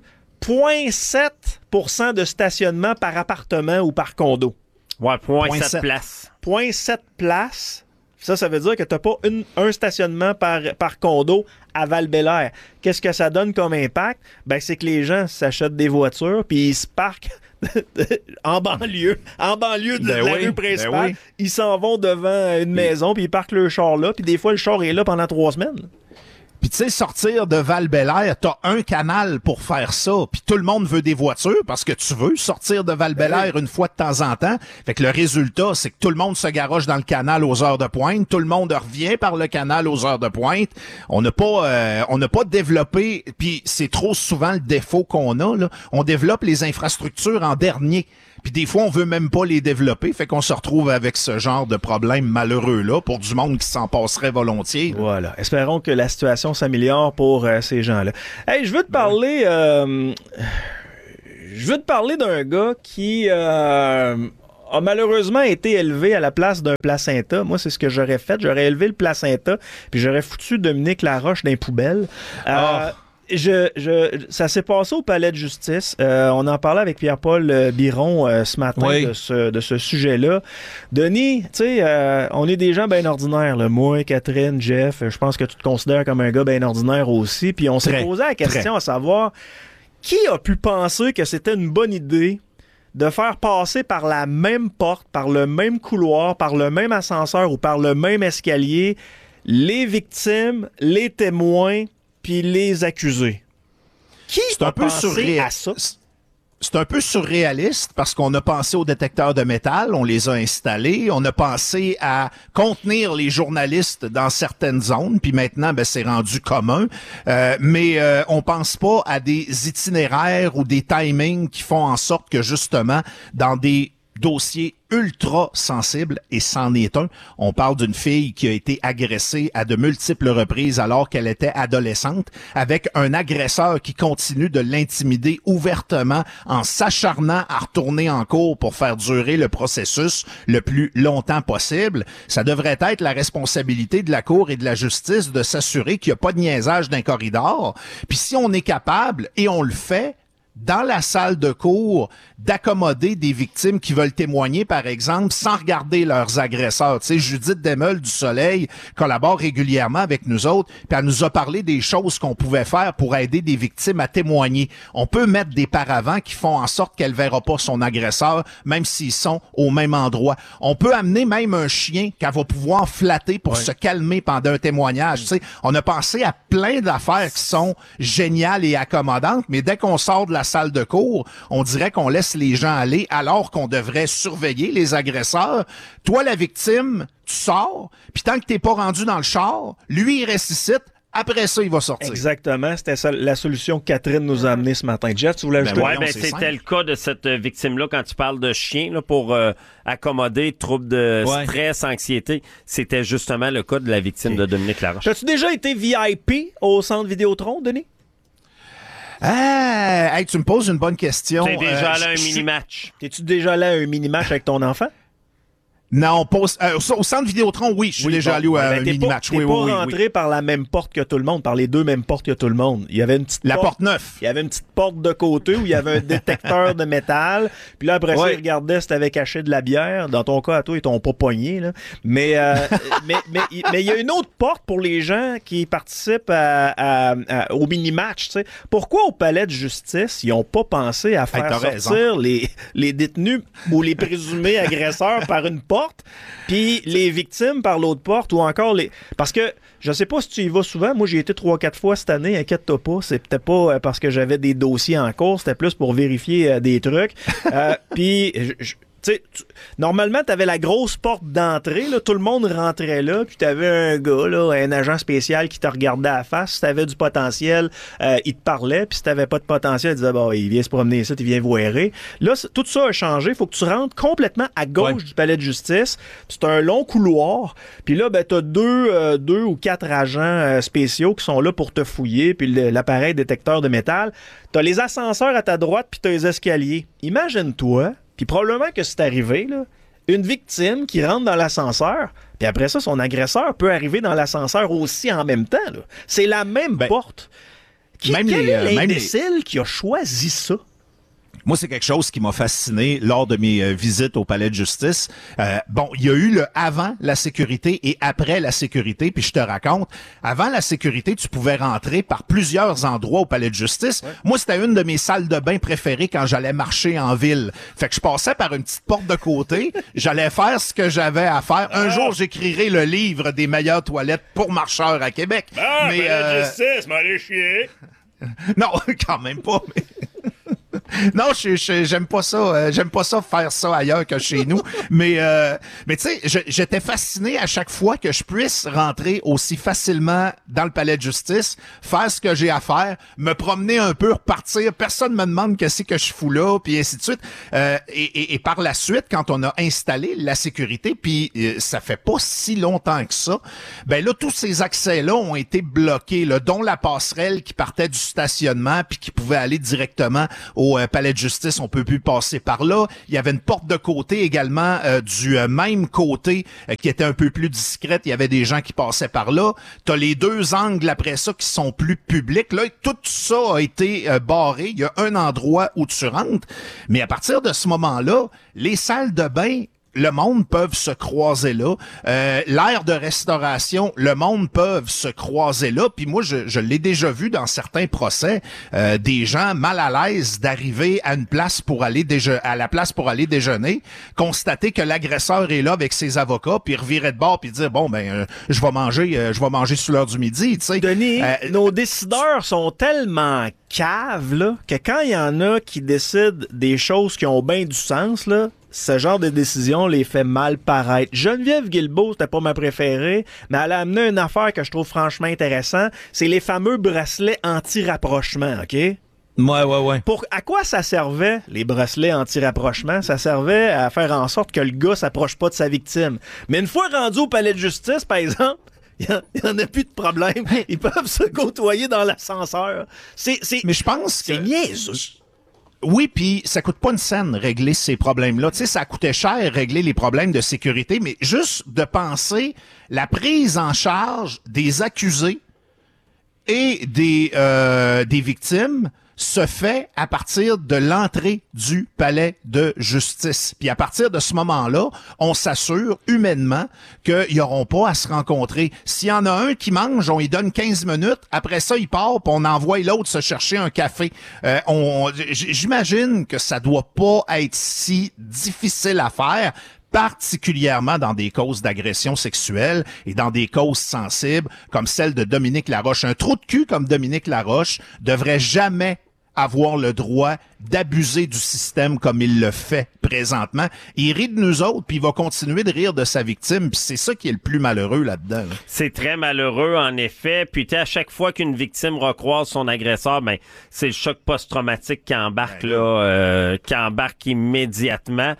0,7% de stationnement par appartement ou par condo. Ouais, 0,7 places. 0,7 places. Ça veut dire que tu n'as pas un stationnement par condo à Val-Bélair. Qu'est-ce que ça donne comme impact? Ben, c'est que les gens s'achètent des voitures puis ils se parquent en banlieue de la rue principale. Ils s'en vont devant une maison puis ils parquent leur char là. Puis des fois, le char est là pendant 3 semaines. Puis tu sais, sortir de Val-Bélair, t'as un canal pour faire ça. Puis tout le monde veut des voitures parce que tu veux sortir de Val-Bélair une fois de temps en temps. Fait que le résultat, c'est que tout le monde se garoche dans le canal aux heures de pointe. Tout le monde revient par le canal aux heures de pointe. On n'a pas développé, puis c'est trop souvent le défaut qu'on a, là. On développe les infrastructures en dernier. Puis des fois, on veut même pas les développer, fait qu'on se retrouve avec ce genre de problème malheureux-là pour du monde qui s'en passerait volontiers. Là. Voilà. Espérons que la situation s'améliore pour ces gens-là. Hey, je veux te parler... je veux te parler d'un gars qui... a malheureusement été élevé à la place d'un placenta. Moi, c'est ce que j'aurais fait. J'aurais élevé le placenta, puis j'aurais foutu Dominique Laroche dans les poubelles. Ça s'est passé au palais de justice. On en parlait avec Pierre-Paul Biron ce matin de ce sujet-là. Denis, tu sais, on est des gens bien ordinaires. Là. Moi, Catherine, Jeff, je pense que tu te considères comme un gars bien ordinaire aussi. Puis on s'est posé la question à savoir qui a pu penser que c'était une bonne idée de faire passer par la même porte, par le même couloir, par le même ascenseur ou par le même escalier les victimes, les témoins puis les accusés. Qui a pensé à ça? C'est un peu surréaliste parce qu'on a pensé aux détecteurs de métal, on les a installés, on a pensé à contenir les journalistes dans certaines zones, puis maintenant, c'est rendu commun. Mais on pense pas à des itinéraires ou des timings qui font en sorte que justement, dans des dossiers ultra sensible, et c'en est un. On parle d'une fille qui a été agressée à de multiples reprises alors qu'elle était adolescente, avec un agresseur qui continue de l'intimider ouvertement en s'acharnant à retourner en cours pour faire durer le processus le plus longtemps possible. Ça devrait être la responsabilité de la Cour et de la justice de s'assurer qu'il n'y a pas de niaisage d'un corridor. Puis si on est capable, et on le fait, dans la salle de cour, d'accommoder des victimes qui veulent témoigner, par exemple, sans regarder leurs agresseurs. Tu sais, Judith Desmeules du Soleil collabore régulièrement avec nous autres, puis elle nous a parlé des choses qu'on pouvait faire pour aider des victimes à témoigner. On peut mettre des paravents qui font en sorte qu'elle verra pas son agresseur, même s'ils sont au même endroit. On peut amener même un chien qu'elle va pouvoir flatter pour se calmer pendant un témoignage. Tu sais, on a pensé à plein d'affaires qui sont géniales et accommodantes, mais dès qu'on sort de la salle de cour, on dirait qu'on laisse les gens aller alors qu'on devrait surveiller les agresseurs. Toi, la victime, tu sors, puis tant que t'es pas rendu dans le char, lui, il ressuscite. Après ça, il va sortir. Exactement. C'était ça, la solution que Catherine nous a amenée ce matin. Jeff, tu voulais ajouter? C'était le cas de cette victime-là quand tu parles de chien là, pour accommoder troubles de stress, anxiété. C'était justement le cas de la victime de Dominique Laroche. As-tu déjà été VIP au Centre Vidéotron, Denis? Hey, tu me poses une bonne question. T'es déjà allé à un mini-match. T'es-tu déjà allé à un mini-match avec ton enfant? Non, au Centre Vidéotron, oui, je suis déjà allé à un mini-match. T'es pas rentré par la même porte que tout le monde, par les deux mêmes portes que tout le monde. Il y avait une petite porte 9. Il y avait une petite porte de côté où il y avait un détecteur de métal. Puis là, après ça, il regardait si t'avais caché de la bière. Dans ton cas, à toi, ils t'ont pas pogné, là. Mais il y a une autre porte pour les gens qui participent au mini-match, tu sais. Pourquoi au palais de justice, ils ont pas pensé à faire sortir les détenus ou les présumés agresseurs par une porte, puis les victimes par l'autre porte, ou encore les... Parce que, je sais pas si tu y vas souvent, moi j'ai été 3-4 fois cette année, inquiète-toi pas, c'était pas parce que j'avais des dossiers en cours, c'était plus pour vérifier des trucs. Puis... normalement, t'avais la grosse porte d'entrée, là, tout le monde rentrait là, puis t'avais un gars, là, un agent spécial qui te regardait à la face. Si t'avais du potentiel, il te parlait, puis si t'avais pas de potentiel, il disait, il vient se promener ici, il vient voirer. Là, tout ça a changé. Il faut que tu rentres complètement à gauche du palais de justice. C'est un long couloir. Puis là, t'as deux ou quatre agents spéciaux qui sont là pour te fouiller, puis l'appareil détecteur de métal. T'as les ascenseurs à ta droite, puis t'as les escaliers. Imagine-toi. Puis probablement que c'est arrivé, là, une victime qui rentre dans l'ascenseur, puis après ça, son agresseur peut arriver dans l'ascenseur aussi en même temps. Là. C'est la même porte. Quel est l'imbécile qui a choisi ça? Moi, c'est quelque chose qui m'a fasciné lors de mes visites au palais de justice. Il y a eu le avant la sécurité et après la sécurité, puis je te raconte, avant la sécurité, tu pouvais rentrer par plusieurs endroits au palais de justice. Ouais. Moi, c'était une de mes salles de bain préférées quand j'allais marcher en ville. Fait que je passais par une petite porte de côté, j'allais faire ce que j'avais à faire. Un jour, j'écrirai le livre des meilleures toilettes pour marcheurs à Québec. Mais palais de justice, m'allez chier. Non, quand même pas, mais... Non, j'aime pas ça. J'aime pas ça faire ça ailleurs que chez nous. Mais tu sais, j'étais fasciné à chaque fois que je puisse rentrer aussi facilement dans le palais de justice, faire ce que j'ai à faire, me promener un peu, repartir. Personne me demande qu'est-ce que je fous là, puis ainsi de suite. Et par la suite, quand on a installé la sécurité, puis ça fait pas si longtemps que ça, ben là, tous ces accès-là ont été bloqués, là, dont la passerelle qui partait du stationnement puis qui pouvait aller directement au palais de justice, on peut plus passer par là. Il y avait une porte de côté également du même côté qui était un peu plus discrète. Il y avait des gens qui passaient par là. T'as les deux angles après ça qui sont plus publics. Là, tout ça a été barré. Il y a un endroit où tu rentres. Mais à partir de ce moment-là, les salles de bain, le monde peut se croiser là. L'aire de restauration, le monde peut se croiser là. Puis moi, je l'ai déjà vu dans certains procès, des gens mal à l'aise d'arriver à une place pour aller déjeuner, constater que l'agresseur est là avec ses avocats, puis revirer de bord puis dire bon je vais manger sous l'heure du midi. Tu sais. Denis, nos décideurs sont tellement caves là que quand il y en a qui décident des choses qui ont bien du sens là. Ce genre de décision les fait mal paraître. Geneviève Guilbeault, c'était pas ma préférée, mais elle a amené une affaire que je trouve franchement intéressante. C'est les fameux bracelets anti-rapprochement, OK? Ouais. À quoi ça servait, les bracelets anti-rapprochement? Ça servait à faire en sorte que le gars s'approche pas de sa victime. Mais une fois rendu au palais de justice, par exemple, il n'y en a plus de problème. Ils peuvent se côtoyer dans l'ascenseur. Mais je pense c'est niaiseux. Oui, puis ça coûte pas une scène régler ces problèmes-là. Tu sais, ça coûtait cher régler les problèmes de sécurité, mais juste de penser la prise en charge des accusés et des victimes se fait à partir de l'entrée du palais de justice. Puis à partir de ce moment-là, on s'assure humainement qu'ils n'auront pas à se rencontrer. S'il y en a un qui mange, on lui donne 15 minutes. Après ça, il part, puis on envoie l'autre se chercher un café. J'imagine que ça doit pas être si difficile à faire, particulièrement dans des causes d'agression sexuelle et dans des causes sensibles comme celle de Dominique Laroche. Un trou de cul comme Dominique Laroche devrait jamais avoir le droit d'abuser du système comme il le fait présentement. Il rit de nous autres, puis il va continuer de rire de sa victime, puis c'est ça qui est le plus malheureux là-dedans. Là. C'est très malheureux, en effet. Puis à chaque fois qu'une victime recroise son agresseur, ben c'est le choc post-traumatique qui embarque qui embarque immédiatement.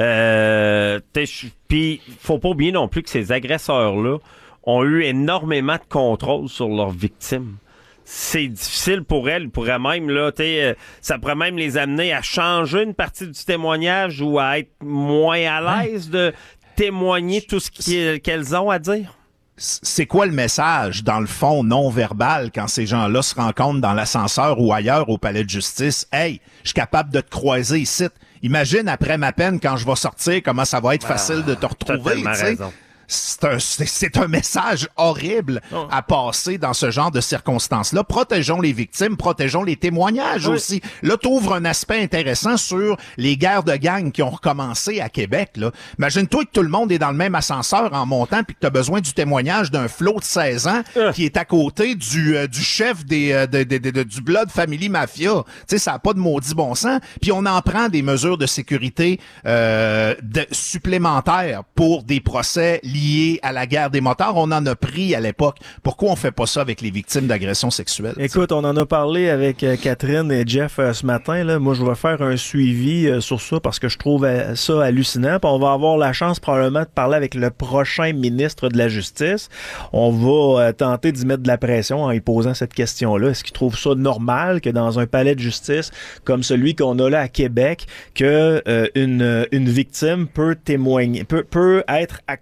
Puis faut pas oublier non plus que ces agresseurs-là ont eu énormément de contrôle sur leurs victimes. C'est difficile pour elles, pourrait même là, ça pourrait même les amener à changer une partie du témoignage ou à être moins à l'aise de témoigner tout ce qu'elles ont à dire. C'est quoi le message, dans le fond, non-verbal, quand ces gens-là se rencontrent dans l'ascenseur ou ailleurs au palais de justice? Hey, je suis capable de te croiser ici. Imagine, après ma peine, quand je vais sortir, comment ça va être facile de te retrouver, tu sais. C'est un message horrible à passer dans ce genre de circonstances-là. Protégeons les victimes, protégeons les témoignages aussi. Là, t'ouvres un aspect intéressant sur les guerres de gangs qui ont recommencé à Québec. Là. Imagine-toi que tout le monde est dans le même ascenseur en montant puis que t'as besoin du témoignage d'un flot de 16 ans qui est à côté du chef du Blood Family Mafia. Tu sais, ça n'a pas de maudit bon sens. Puis on en prend des mesures de sécurité supplémentaires pour des procès liés à la guerre des motards. On en a pris à l'époque. Pourquoi on fait pas ça avec les victimes d'agressions sexuelles? Écoute, on en a parlé avec Catherine et Jeff ce matin. Là. Moi, je vais faire un suivi sur ça parce que je trouve ça hallucinant. Puis on va avoir la chance probablement de parler avec le prochain ministre de la Justice. On va tenter d'y mettre de la pression en lui posant cette question-là. Est-ce qu'il trouve ça normal que dans un palais de justice comme celui qu'on a là à Québec, que une victime peut témoigner, peut être à côté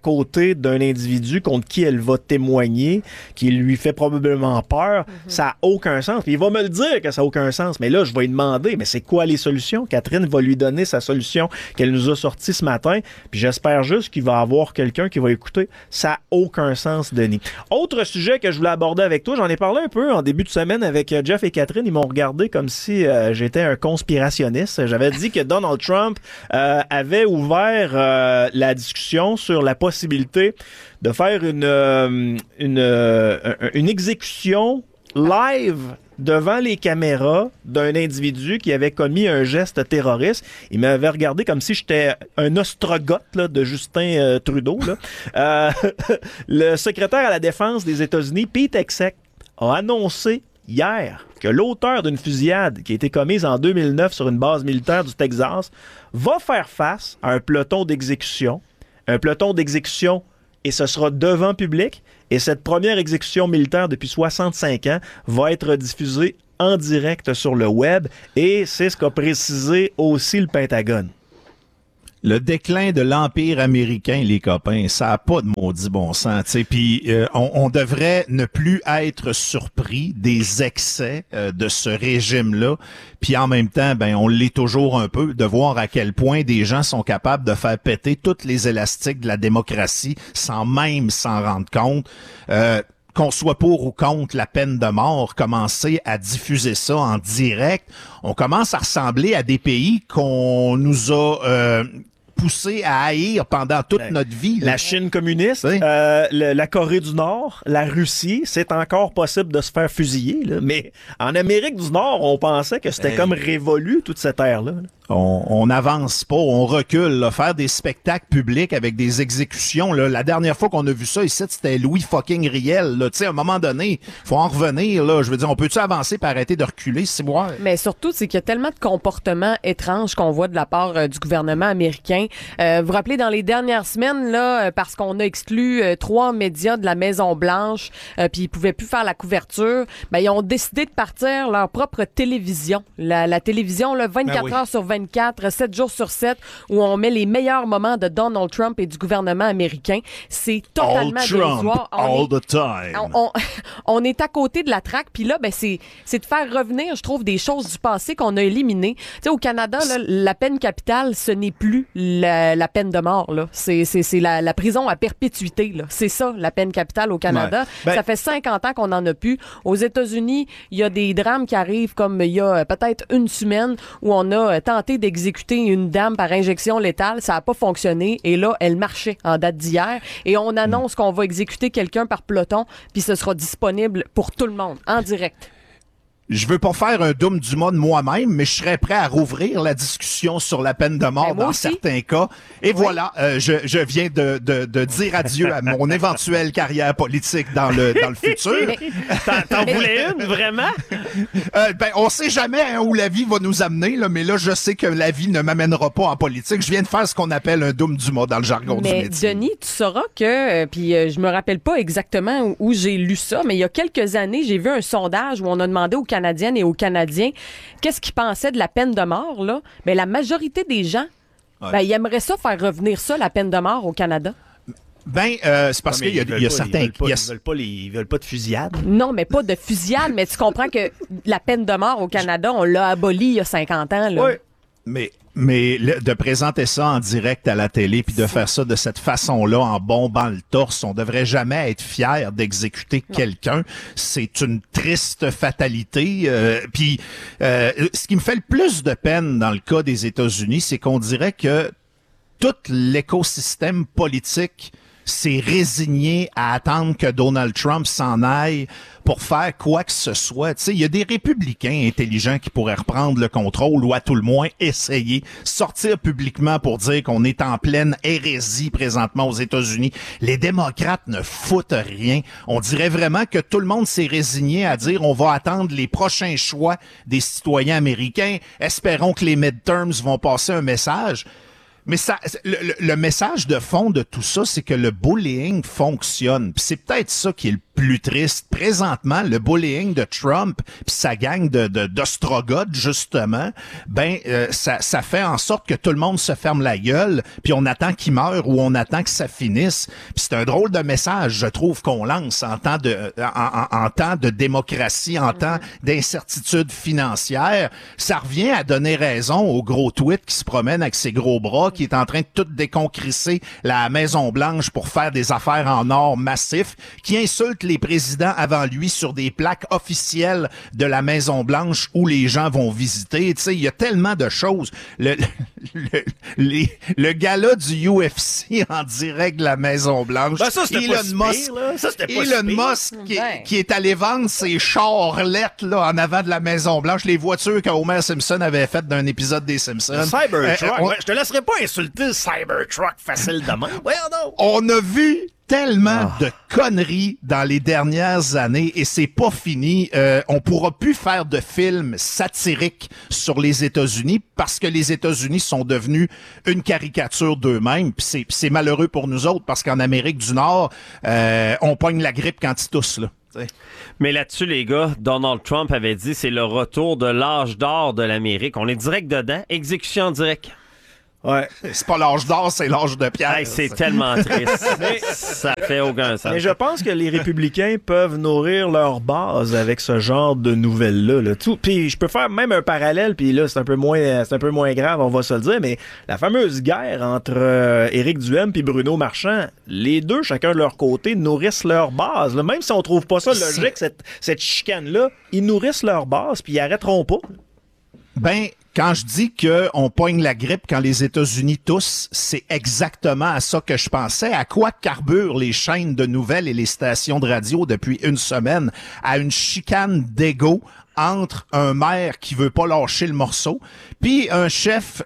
côté d'un individu contre qui elle va témoigner, qui lui fait probablement peur, ça n'a aucun sens. Puis il va me le dire que ça n'a aucun sens. Mais là, je vais lui demander, mais c'est quoi les solutions? Catherine va lui donner sa solution qu'elle nous a sortie ce matin. Puis j'espère juste qu'il va avoir quelqu'un qui va écouter. Ça n'a aucun sens, Denis. Autre sujet que je voulais aborder avec toi, j'en ai parlé un peu en début de semaine avec Jeff et Catherine. Ils m'ont regardé comme si j'étais un conspirationniste. J'avais dit que Donald Trump avait ouvert la discussion sur la possibilité de faire une exécution live devant les caméras d'un individu qui avait commis un geste terroriste. Il m'avait regardé comme si j'étais un ostrogoth là, de Justin Trudeau. Là. Le secrétaire à la défense des États-Unis, Pete Hegseth, a annoncé hier que l'auteur d'une fusillade qui a été commise en 2009 sur une base militaire du Texas va faire face à un peloton d'exécution. Un peloton d'exécution, et ce sera devant public. Et cette première exécution militaire depuis 65 ans va être diffusée en direct sur le web. Et c'est ce qu'a précisé aussi le Pentagone. Le déclin de l'Empire américain, les copains, ça n'a pas de maudit bon sens. Puis on devrait ne plus être surpris des excès de ce régime-là. Puis en même temps, ben on l'est toujours un peu de voir à quel point des gens sont capables de faire péter toutes les élastiques de la démocratie sans même s'en rendre compte. Qu'on soit pour ou contre la peine de mort, commencer à diffuser ça en direct, on commence à ressembler à des pays qu'on nous a poussé à haïr pendant toute notre vie. La Chine communiste, la Corée du Nord, la Russie, c'est encore possible de se faire fusiller. Là. Mais en Amérique du Nord, on pensait que c'était comme révolu toute cette ère-là. Là. On n'avance pas, on recule. Là. Faire des spectacles publics avec des exécutions. Là. La dernière fois qu'on a vu ça ici, c'était Louis fucking Riel. Tu sais, à un moment donné, faut en revenir. Là. Je veux dire, on peut-tu avancer pour arrêter de reculer, c'est moi. Mais surtout, c'est qu'il y a tellement de comportements étranges qu'on voit de la part du gouvernement américain. Vous vous rappelez, dans les dernières semaines, là, parce qu'on a exclu 3 médias de la Maison-Blanche, puis ils pouvaient plus faire la couverture, ben, ils ont décidé de partir leur propre télévision. La télévision, là, 24 heures sur 24, 7 jours sur 7, où on met les meilleurs moments de Donald Trump et du gouvernement américain. C'est totalement dérisoire. All the time. On est à côté de la traque, puis là, ben, c'est de faire revenir, je trouve, des choses du passé qu'on a éliminées. Tu sais, au Canada, là, la peine capitale, ce n'est plus la peine de mort, là. C'est la prison à perpétuité, là. C'est ça, la peine capitale au Canada. Ouais. Ben, ça fait 50 ans qu'on n'en a plus. Aux États-Unis, il y a des drames qui arrivent comme il y a peut-être une semaine où on a tenté d'exécuter une dame par injection létale. Ça n'a pas fonctionné. Et là, elle marchait en date d'hier. Et on annonce qu'on va exécuter quelqu'un par peloton, puis ce sera disponible pour tout le monde, en direct. Je veux pas faire un Doom du monde moi-même, mais je serais prêt à rouvrir la discussion sur la peine de mort dans certains cas. Et voilà, je viens de dire adieu à mon éventuelle carrière politique dans le futur. T'en voulais une, vraiment? Ben, on sait jamais où la vie va nous amener, là, mais là, je sais que la vie ne m'amènera pas en politique. Je viens de faire ce qu'on appelle un Doom du monde dans le jargon du métier. Denis, tu sauras que, puis je me rappelle pas exactement où j'ai lu ça, mais il y a quelques années, j'ai vu un sondage où on a demandé aux Canadiennes et aux Canadiens qu'est-ce qu'ils pensaient de la peine de mort, là. Ben, la majorité des gens, ben, ils aimeraient ça, faire revenir ça, la peine de mort au Canada. Ben, c'est parce qu'il y a certains... Ils veulent pas de fusillade. Non, mais pas de fusillade, mais tu comprends que la peine de mort au Canada, on l'a abolie il y a 50 ans, là. Oui. Mais de présenter ça en direct à la télé puis de faire ça de cette façon-là en bombant le torse, on devrait jamais être fier d'exécuter quelqu'un. C'est une triste fatalité. Puis ce qui me fait le plus de peine dans le cas des États-Unis, c'est qu'on dirait que tout l'écosystème politique s'est résigné à attendre que Donald Trump s'en aille pour faire quoi que ce soit. Tu sais, il y a des républicains intelligents qui pourraient reprendre le contrôle ou à tout le moins essayer, sortir publiquement pour dire qu'on est en pleine hérésie présentement aux États-Unis. Les démocrates ne foutent rien. On dirait vraiment que tout le monde s'est résigné à dire on va attendre les prochains choix des citoyens américains. Espérons que les midterms vont passer un message. Mais ça, le message de fond de tout ça, c'est que le bullying fonctionne. Puis c'est peut-être ça qui est le plus triste. Présentement, le bullying de Trump puis sa gang d'ostrogoths, justement, ça fait en sorte que tout le monde se ferme la gueule, puis on attend qu'il meure ou on attend que ça finisse. Puis c'est un drôle de message, je trouve, qu'on lance en temps de démocratie, en temps d'incertitude financière. Ça revient à donner raison au gros tweet qui se promène avec ses gros bras, qui est en train de tout déconcrisser la Maison-Blanche pour faire des affaires en or massif, qui insulte les présidents avant lui sur des plaques officielles de la Maison-Blanche où les gens vont visiter. Tu sais, il y a tellement de choses. Le gala du UFC en direct de la Maison-Blanche. Ben ça, c'était Elon Musk qui est allé vendre ses charlettes là, en avant de la Maison-Blanche, les voitures que Homer Simpson avait faites d'un épisode des Simpsons. Le Cybertruck. Je te laisserai pas insulter le Cybertruck facile de même. On a vu tellement de conneries dans les dernières années et c'est pas fini. On pourra plus faire de films satiriques sur les États-Unis parce que les États-Unis sont devenus une caricature d'eux-mêmes. Puis c'est malheureux pour nous autres parce qu'en Amérique du Nord, on pogne la grippe quand ils toussent, là. Mais là-dessus, les gars, Donald Trump avait dit c'est le retour de l'âge d'or de l'Amérique. On est direct dedans. Exécution en direct. Ouais. C'est pas l'âge d'or, c'est l'âge de pierre. Hey, c'est tellement triste. Ça fait aucun sens. Mais je pense que les républicains peuvent nourrir leur base avec ce genre de nouvelles-là. Là. Puis je peux faire même un parallèle, puis là, c'est un peu moins grave, on va se le dire, mais la fameuse guerre entre Éric Duhem et Bruno Marchand, les deux, chacun de leur côté, nourrissent leur base. Là. Même si on trouve pas ça logique, cette chicane-là, ils nourrissent leur base, puis ils arrêteront pas. Quand je dis qu'on pogne la grippe quand les États-Unis toussent, c'est exactement à ça que je pensais. À quoi carburent les chaînes de nouvelles et les stations de radio depuis une semaine? À une chicane d'ego entre un maire qui veut pas lâcher le morceau, puis un chef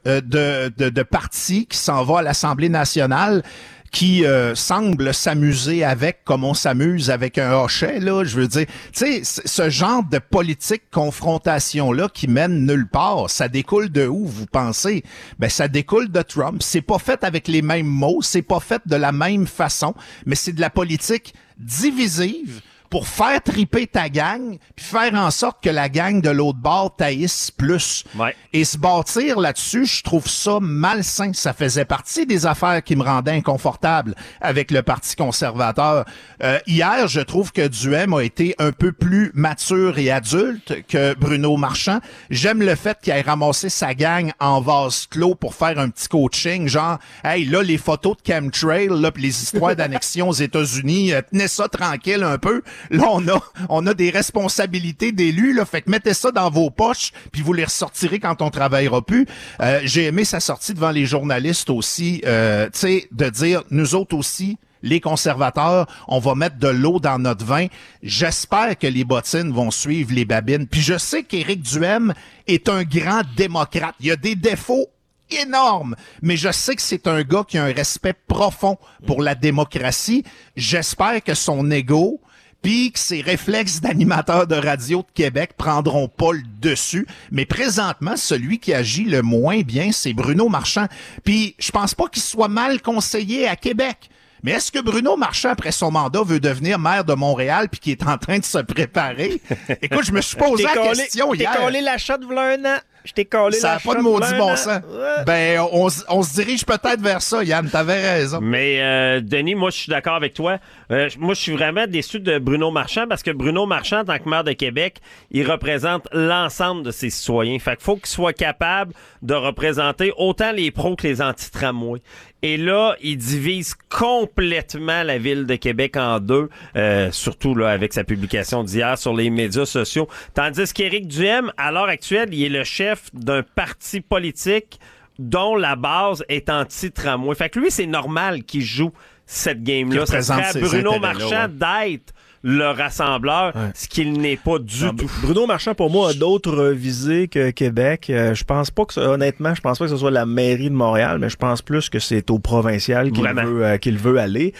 de parti qui s'en va à l'Assemblée nationale, qui semble s'amuser avec comme on s'amuse avec un hochet, là, je veux dire. Tu sais, ce genre de politique confrontation-là qui mène nulle part, ça découle de où, vous pensez? Ben, ça découle de Trump. C'est pas fait avec les mêmes mots, c'est pas fait de la même façon, mais c'est de la politique divisive pour faire triper ta gang, puis faire en sorte que la gang de l'autre bord taillisse plus. Ouais. Et se bâtir là-dessus, je trouve ça malsain. Ça faisait partie des affaires qui me rendaient inconfortable avec le Parti conservateur. Hier, je trouve que Duhem a été un peu plus mature et adulte que Bruno Marchand. J'aime le fait qu'il ait ramassé sa gang en vase clos pour faire un petit coaching, genre, hey, là, les photos de chemtrail, là, pis les histoires d'annexion aux États-Unis, tenez ça tranquille un peu. Là, on a des responsabilités d'élus, là, fait que mettez ça dans vos poches, puis vous les ressortirez quand on travaillera plus. J'ai aimé sa sortie devant les journalistes aussi, tu sais, de dire, nous autres aussi, les conservateurs, on va mettre de l'eau dans notre vin. J'espère que les bottines vont suivre les babines. Puis je sais qu'Éric Duhem est un grand démocrate. Il y a des défauts énorme, mais je sais que c'est un gars qui a un respect profond pour la démocratie. J'espère que son ego puis que ses réflexes d'animateur de radio de Québec prendront pas le dessus. Mais présentement, celui qui agit le moins bien, c'est Bruno Marchand. Puis je pense pas qu'il soit mal conseillé à Québec. Mais est-ce que Bruno Marchand, après son mandat, veut devenir maire de Montréal puis qui est en train de se préparer? Écoute, je me suis posé la question hier. Je t'ai collé l'achat de v'là un an. Je t'ai collé ça n'a pas de maudit bon sens. Ouais. Ben, on se dirige peut-être vers ça, Yann. T'avais raison. Mais, Denis, moi, je suis d'accord avec toi. Moi, je suis vraiment déçu de Bruno Marchand parce que Bruno Marchand, en tant que maire de Québec, il représente l'ensemble de ses citoyens. Fait qu'il faut qu'il soit capable de représenter autant les pros que les anti-tramways. Et là, il divise complètement la ville de Québec en deux, surtout là avec sa publication d'hier sur les médias sociaux. Tandis qu'Éric Duhem, à l'heure actuelle, il est le chef d'un parti politique dont la base est anti-tramway. Fait que lui, c'est normal qu'il joue cette game-là. Ça serait à Bruno Marchand d'être le rassembleur, ce qu'il n'est pas du tout. Bruno Marchand, pour moi, a d'autres visées que Québec. Je pense pas que, honnêtement, je pense pas que ce soit la mairie de Montréal, mais je pense plus que c'est au provincial qu'il veut aller.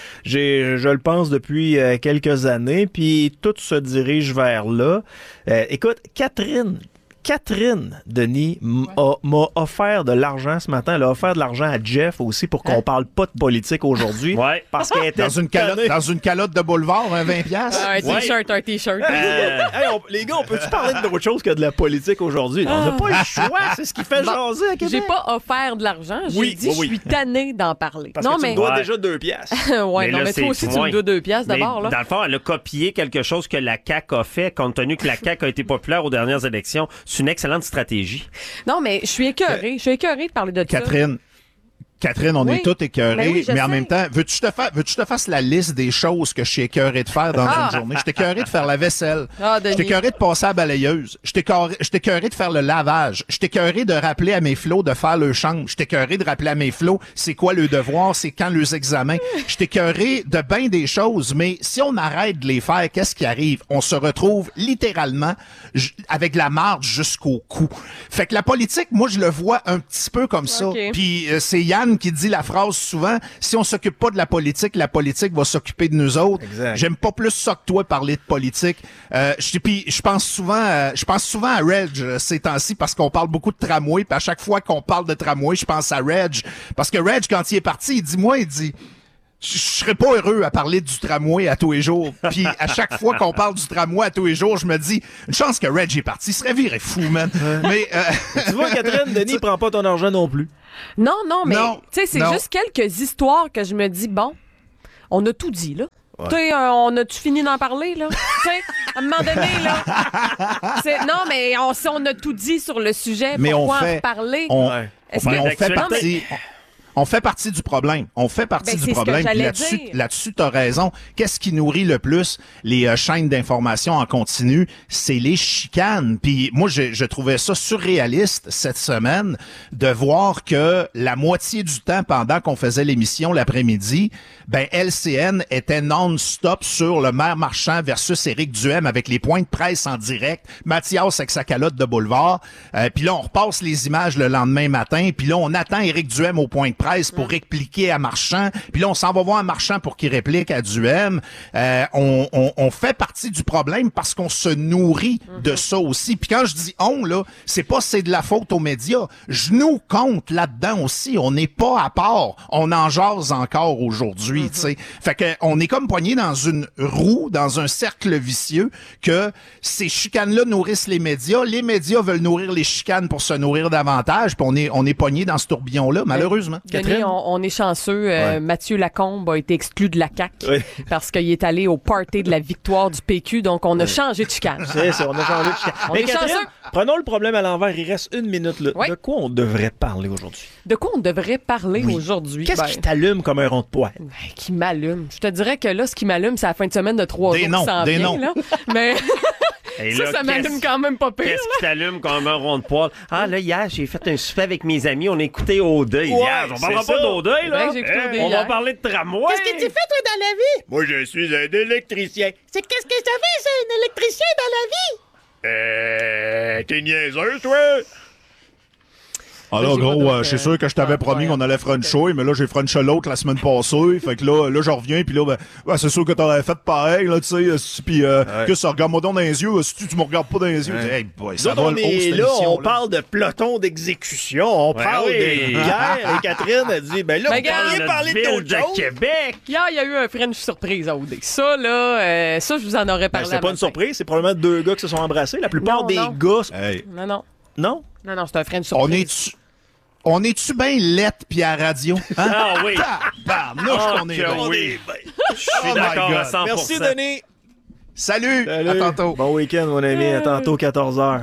Je le pense depuis quelques années, puis tout se dirige vers là. Écoute, Catherine Catherine, Denis, m'a offert de l'argent ce matin. Elle a offert de l'argent à Jeff aussi pour qu'on parle pas de politique aujourd'hui. Ouais. Parce qu'elle était dans une calotte de boulevard, 20$. Un T-shirt, un T-shirt. Les gars, on peut-tu parler d'autre chose que de la politique aujourd'hui? On n'a pas le choix, c'est ce qui fait jaser à Québec. J'ai pas offert de l'argent, j'ai dit je suis tannée d'en parler. Parce que tu me dois déjà 2 piastres. Ouais, mais toi aussi, tu me dois 2 piastres d'abord. Dans le fond, elle a copié quelque chose que la CAQ a fait, compte tenu que la CAQ a été populaire aux dernières élections. C'est une excellente stratégie. Non, mais je suis écœurée. Je suis écœurée de parler de ça. Catherine, on est tous écœurés, mais en sais. même temps, veux-tu que je te fasse la liste des choses que je suis écœuré de faire dans une journée? Je suis écœuré de faire la vaisselle. Je suis écœuré de passer à la balayeuse. Je suis écœuré de faire le lavage. Je suis écœuré de rappeler à mes flots de faire leur chambre. Je suis écœuré de rappeler à mes flots c'est quoi le devoir, c'est quand leurs examens. Je suis écœuré de bien des choses, mais si on arrête de les faire, qu'est-ce qui arrive? On se retrouve littéralement avec la marge jusqu'au cou. Fait que la politique, moi, je le vois un petit peu comme ça. Puis c'est Yann qui dit la phrase souvent, si on s'occupe pas de la politique va s'occuper de nous autres. Exact. J'aime pas plus ça que toi parler de politique. Je pense souvent à Reg ces temps-ci parce qu'on parle beaucoup de tramway, puis à chaque fois qu'on parle de tramway, je pense à Reg parce que Reg, quand il est parti, il dit je serais pas heureux à parler du tramway à tous les jours. Puis à chaque fois qu'on parle du tramway à tous les jours, je me dis une chance que Reg est parti, il serait viré fou, man. Mais tu vois, Catherine, Denis prend pas ton argent non plus. Non, mais tu sais, c'est juste quelques histoires que je me dis, bon, on a tout dit, là. Ouais. Tu sais, on a-tu fini d'en parler, là? Tu sais, à un moment donné, là. Non, mais on a tout dit sur le sujet. Mais pourquoi en reparler? On fait partie du problème. On fait partie du problème. Là-dessus, t'as raison. Qu'est-ce qui nourrit le plus les chaînes d'information en continu? C'est les chicanes. Puis moi, je trouvais ça surréaliste cette semaine de voir que la moitié du temps pendant qu'on faisait l'émission l'après-midi, LCN était non-stop sur le maire Marchand versus Éric Duhem avec les points de presse en direct. Mathias avec sa calotte de boulevard. Puis là, on repasse les images le lendemain matin. Puis là, on attend Éric Duhem au point de presse pour répliquer à Marchand. Puis là, on s'en va voir Marchand pour qu'il réplique à Duhem. On fait partie du problème parce qu'on se nourrit de ça aussi. Puis quand je dis on, là, c'est de la faute aux médias. Je nous compte là-dedans aussi. On n'est pas à part. On en jase encore aujourd'hui, tu sais. Fait que on est comme poigné dans une roue, dans un cercle vicieux que ces chicanes-là nourrissent les médias veulent nourrir les chicanes pour se nourrir davantage, puis on est poigné dans ce tourbillon-là, malheureusement. Denis, on est chanceux. Mathieu Lacombe a été exclu de la CAQ parce qu'il est allé au party de la victoire du PQ, donc on a changé de chicane. C'est ça, on a changé de chicane. Mais Catherine, chanceux. Prenons le problème à l'envers. Il reste 1 minute. Là. De quoi on devrait parler aujourd'hui? De quoi on devrait parler aujourd'hui? Qu'est-ce qui t'allume comme un rond de poêle? Qui m'allume? Je te dirais que là, ce qui m'allume, c'est la fin de semaine de 3 jours qui s'en vient. Là. Mais... ça m'allume quand même pas pire. Qu'est-ce qui t'allume comme un rond de poil? Ah, là, hier, j'ai fait un souper avec mes amis. On a écouté O'Day hier. On parlera pas d'O'Day, là. On va parler de tramway. Qu'est-ce que tu fais, toi, dans la vie? Moi, je suis un électricien. C'est qu'est-ce que ça fait, ça, un électricien dans la vie? T'es niaiseuse, toi? Alors, gros, c'est sûr que je t'avais promis qu'on allait frencher, mais là, j'ai frenché l'autre la semaine passée. Fait que là, je reviens, puis là, c'est sûr que t'aurais fait pareil, là, tu sais. Puis, que ça, regarde-moi dans les yeux. Si tu me regardes pas dans les yeux, hey, boy, ça va on est là, on parle de peloton d'exécution, on parle de guerre. Et Catherine a dit, là, vous pourriez parler d'autre chose. Québec. Hier, il y a eu un French surprise à OD. Ça, là, ça, je vous en aurais parlé. C'est pas une surprise, c'est probablement 2 gars qui se sont embrassés. La plupart des gars. Non. Non, c'est un French surprise. On est-tu bien lettre pis à radio? Hein? Ah oui! On est oui. Je suis d'accord à 100%. Merci, Denis. Salut! À tantôt. Bon week-end, mon ami. À tantôt, 14h.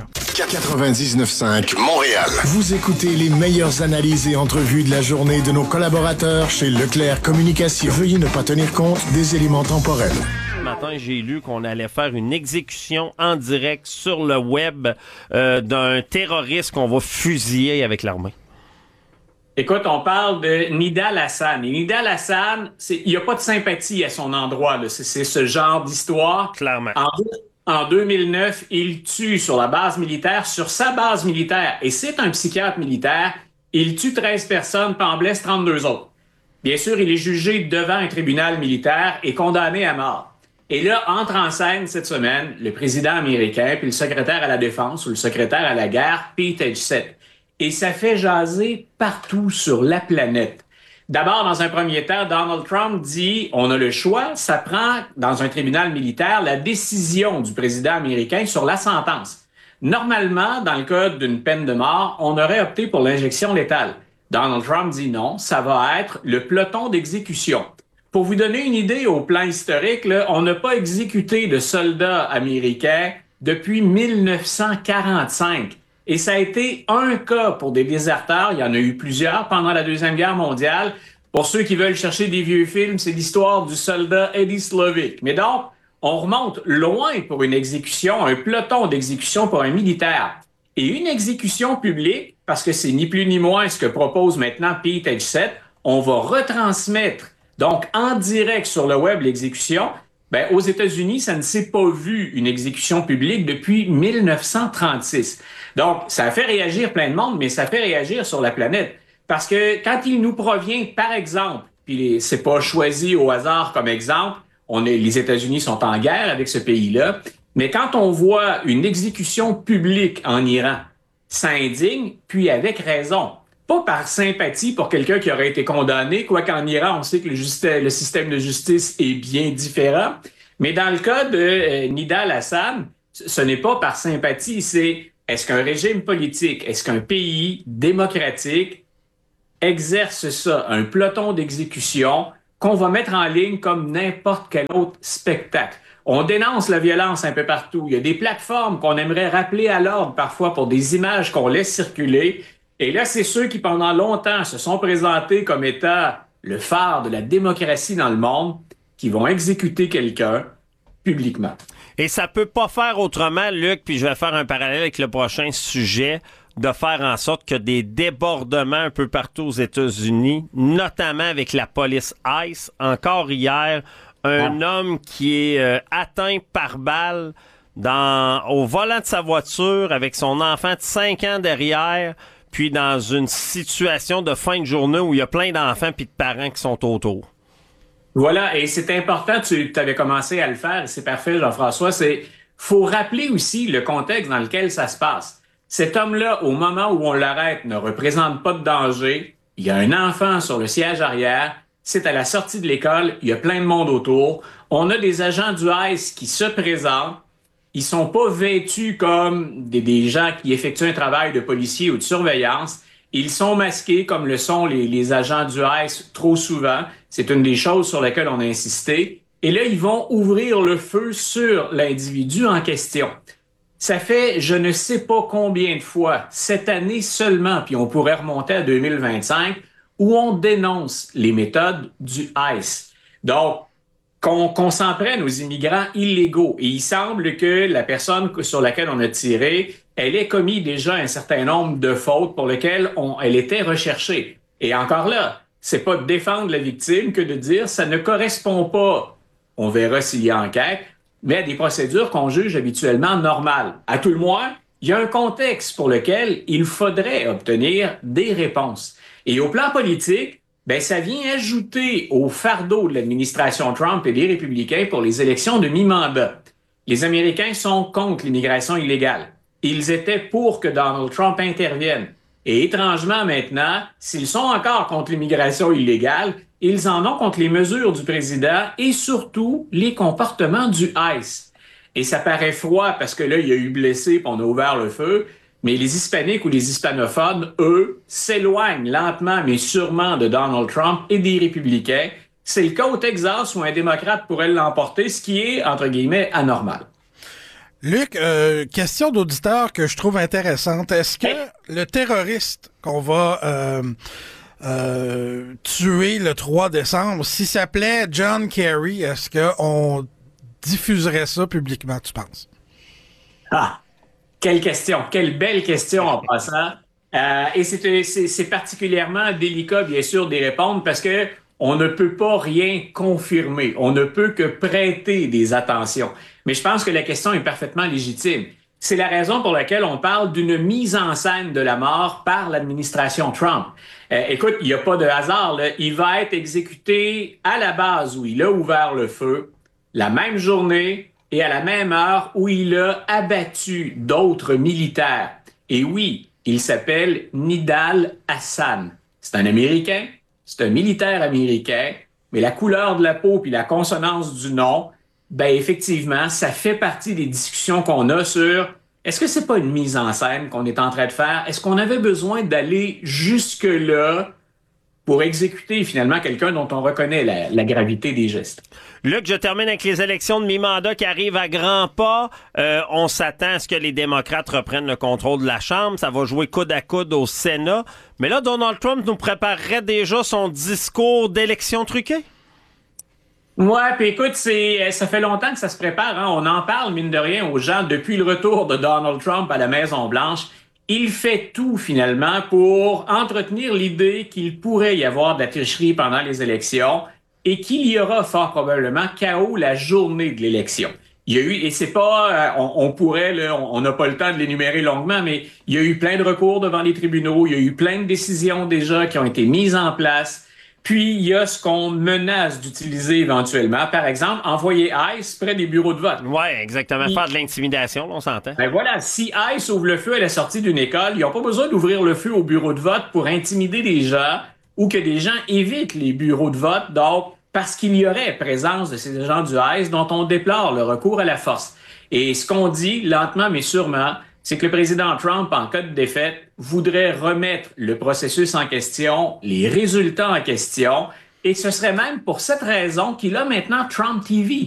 99.5 Montréal. Vous écoutez les meilleures analyses et entrevues de la journée de nos collaborateurs chez Leclerc Communication. Veuillez ne pas tenir compte des éléments temporels. Ce matin, j'ai lu qu'on allait faire une exécution en direct sur le web d'un terroriste qu'on va fusiller avec l'armée. Écoute, on parle de Nidal Hassan. Et Nidal Hassan, il n'y a pas de sympathie à son endroit. Là. C'est ce genre d'histoire. Clairement. En 2009, il tue sur la base militaire, sur sa base militaire, et c'est un psychiatre militaire, il tue 13 personnes, puis en blesse 32 autres. Bien sûr, il est jugé devant un tribunal militaire et condamné à mort. Et là, entre en scène cette semaine le président américain puis le secrétaire à la Défense ou le secrétaire à la guerre, Pete Hegseth. Et ça fait jaser partout sur la planète. D'abord, dans un premier temps, Donald Trump dit on a le choix, ça prend dans un tribunal militaire la décision du président américain sur la sentence. Normalement, dans le cas d'une peine de mort, on aurait opté pour l'injection létale. Donald Trump dit non, ça va être le peloton d'exécution. Pour vous donner une idée au plan historique, là, on n'a pas exécuté de soldats américains depuis 1945. Et ça a été un cas pour des déserteurs. Il y en a eu plusieurs pendant la Deuxième Guerre mondiale. Pour ceux qui veulent chercher des vieux films, c'est l'histoire du soldat Eddie Slovic. Mais donc, on remonte loin pour une exécution, un peloton d'exécution pour un militaire. Et une exécution publique, parce que c'est ni plus ni moins ce que propose maintenant Pete Hegseth, on va retransmettre donc en direct sur le web l'exécution. Ben, aux États-Unis, ça ne s'est pas vu une exécution publique depuis 1936. Donc, ça a fait réagir plein de monde, mais ça fait réagir sur la planète. Parce que quand il nous provient, par exemple, puis c'est pas choisi au hasard comme exemple, les États-Unis sont en guerre avec ce pays-là, mais quand on voit une exécution publique en Iran, ça indigne, puis avec raison. Pas par sympathie pour quelqu'un qui aurait été condamné, quoiqu'en Iran, on sait que le système de justice est bien différent. Mais dans le cas de Nida al-Hassan, ce n'est pas par sympathie, c'est est-ce qu'un régime politique, est-ce qu'un pays démocratique exerce ça, un peloton d'exécution qu'on va mettre en ligne comme n'importe quel autre spectacle. On dénonce la violence un peu partout. Il y a des plateformes qu'on aimerait rappeler à l'ordre parfois pour des images qu'on laisse circuler. Et là, c'est ceux qui, pendant longtemps, se sont présentés comme étant le phare de la démocratie dans le monde qui vont exécuter quelqu'un publiquement. Et ça peut pas faire autrement, Luc, puis je vais faire un parallèle avec le prochain sujet, de faire en sorte que des débordements un peu partout aux États-Unis, notamment avec la police ICE. Encore hier, un homme qui est atteint par balle au volant de sa voiture avec son enfant de 5 ans derrière, puis dans une situation de fin de journée où il y a plein d'enfants puis de parents qui sont autour. Voilà, et c'est important, tu avais commencé à le faire, et c'est parfait, Jean-François, faut rappeler aussi le contexte dans lequel ça se passe. Cet homme-là, au moment où on l'arrête, ne représente pas de danger. Il y a un enfant sur le siège arrière. C'est à la sortie de l'école. Il y a plein de monde autour. On a des agents du ICE qui se présentent. Ils sont pas vêtus comme des gens qui effectuent un travail de policier ou de surveillance. Ils sont masqués comme le sont les agents du ICE trop souvent. C'est une des choses sur lesquelles on a insisté. Et là, ils vont ouvrir le feu sur l'individu en question. Ça fait je ne sais pas combien de fois, cette année seulement, puis on pourrait remonter à 2025, où on dénonce les méthodes du ICE. Donc, qu'on s'en prenne aux immigrants illégaux. Et il semble que la personne sur laquelle on a tiré, elle ait commis déjà un certain nombre de fautes pour lesquelles elle était recherchée. Et encore là, c'est pas de défendre la victime que de dire ça ne correspond pas, on verra s'il y a enquête, mais à des procédures qu'on juge habituellement normales. À tout le moins, il y a un contexte pour lequel il faudrait obtenir des réponses. Et au plan politique, ça vient ajouter au fardeau de l'administration Trump et des républicains pour les élections de mi-mandat. Les Américains sont contre l'immigration illégale. Ils étaient pour que Donald Trump intervienne. Et étrangement maintenant, s'ils sont encore contre l'immigration illégale, ils en ont contre les mesures du président et surtout les comportements du ICE. Et ça paraît froid parce que là, il y a eu blessés et on a ouvert le feu, mais les Hispaniques ou les hispanophones, eux, s'éloignent lentement mais sûrement de Donald Trump et des républicains. C'est le cas au Texas où un démocrate pourrait l'emporter, ce qui est, entre guillemets, anormal. Luc, question d'auditeur que je trouve intéressante. Est-ce que le terroriste qu'on va tuer le 3 décembre, s'il s'appelait John Kerry, est-ce qu'on diffuserait ça publiquement, tu penses? Ah, quelle question, quelle belle question en passant. Et c'est particulièrement délicat, bien sûr, d'y répondre parce que on ne peut pas rien confirmer. On ne peut que prêter des attentions. Mais je pense que la question est parfaitement légitime. C'est la raison pour laquelle on parle d'une mise en scène de la mort par l'administration Trump. Écoute, il n'y a pas de hasard, là. Il va être exécuté à la base où il a ouvert le feu. la même journée et à la même heure où il a abattu d'autres militaires. Et oui, il s'appelle Nidal Hasan. C'est un Américain, c'est un militaire américain, mais la couleur de la peau puis la consonance du nom, ben effectivement, ça fait partie des discussions qu'on a sur est-ce que c'est pas une mise en scène qu'on est en train de faire? Est-ce qu'on avait besoin d'aller jusque-là pour exécuter finalement quelqu'un dont on reconnaît la gravité des gestes? Luc, je termine avec les élections de mi-mandat qui arrivent à grands pas. On s'attend à ce que les démocrates reprennent le contrôle de la Chambre. Ça va jouer coude à coude au Sénat. Mais là, Donald Trump nous préparerait déjà son discours d'élection truquée? Ouais, puis écoute, ça fait longtemps que ça se prépare. Hein? On en parle, mine de rien, aux gens depuis le retour de Donald Trump à la Maison-Blanche. Il fait tout, finalement, pour entretenir l'idée qu'il pourrait y avoir de la tricherie pendant les élections et qu'il y aura fort probablement chaos la journée de l'élection. Il y a eu, et c'est pas, on pourrait, là, on n'a pas le temps de l'énumérer longuement, mais il y a eu plein de recours devant les tribunaux, il y a eu plein de décisions déjà qui ont été mises en place. Puis, il y a ce qu'on menace d'utiliser éventuellement. Par exemple, envoyer ICE près des bureaux de vote. Oui, exactement. Faire de l'intimidation, on s'entend. Ben voilà, si ICE ouvre le feu à la sortie d'une école, ils n'ont pas besoin d'ouvrir le feu au bureau de vote pour intimider des gens ou que des gens évitent les bureaux de vote, donc parce qu'il y aurait présence de ces agents du ICE dont on déplore le recours à la force. Et ce qu'on dit, lentement mais sûrement, c'est que le président Trump, en cas de défaite, voudrait remettre le processus en question, les résultats en question, et ce serait même pour cette raison qu'il a maintenant Trump TV.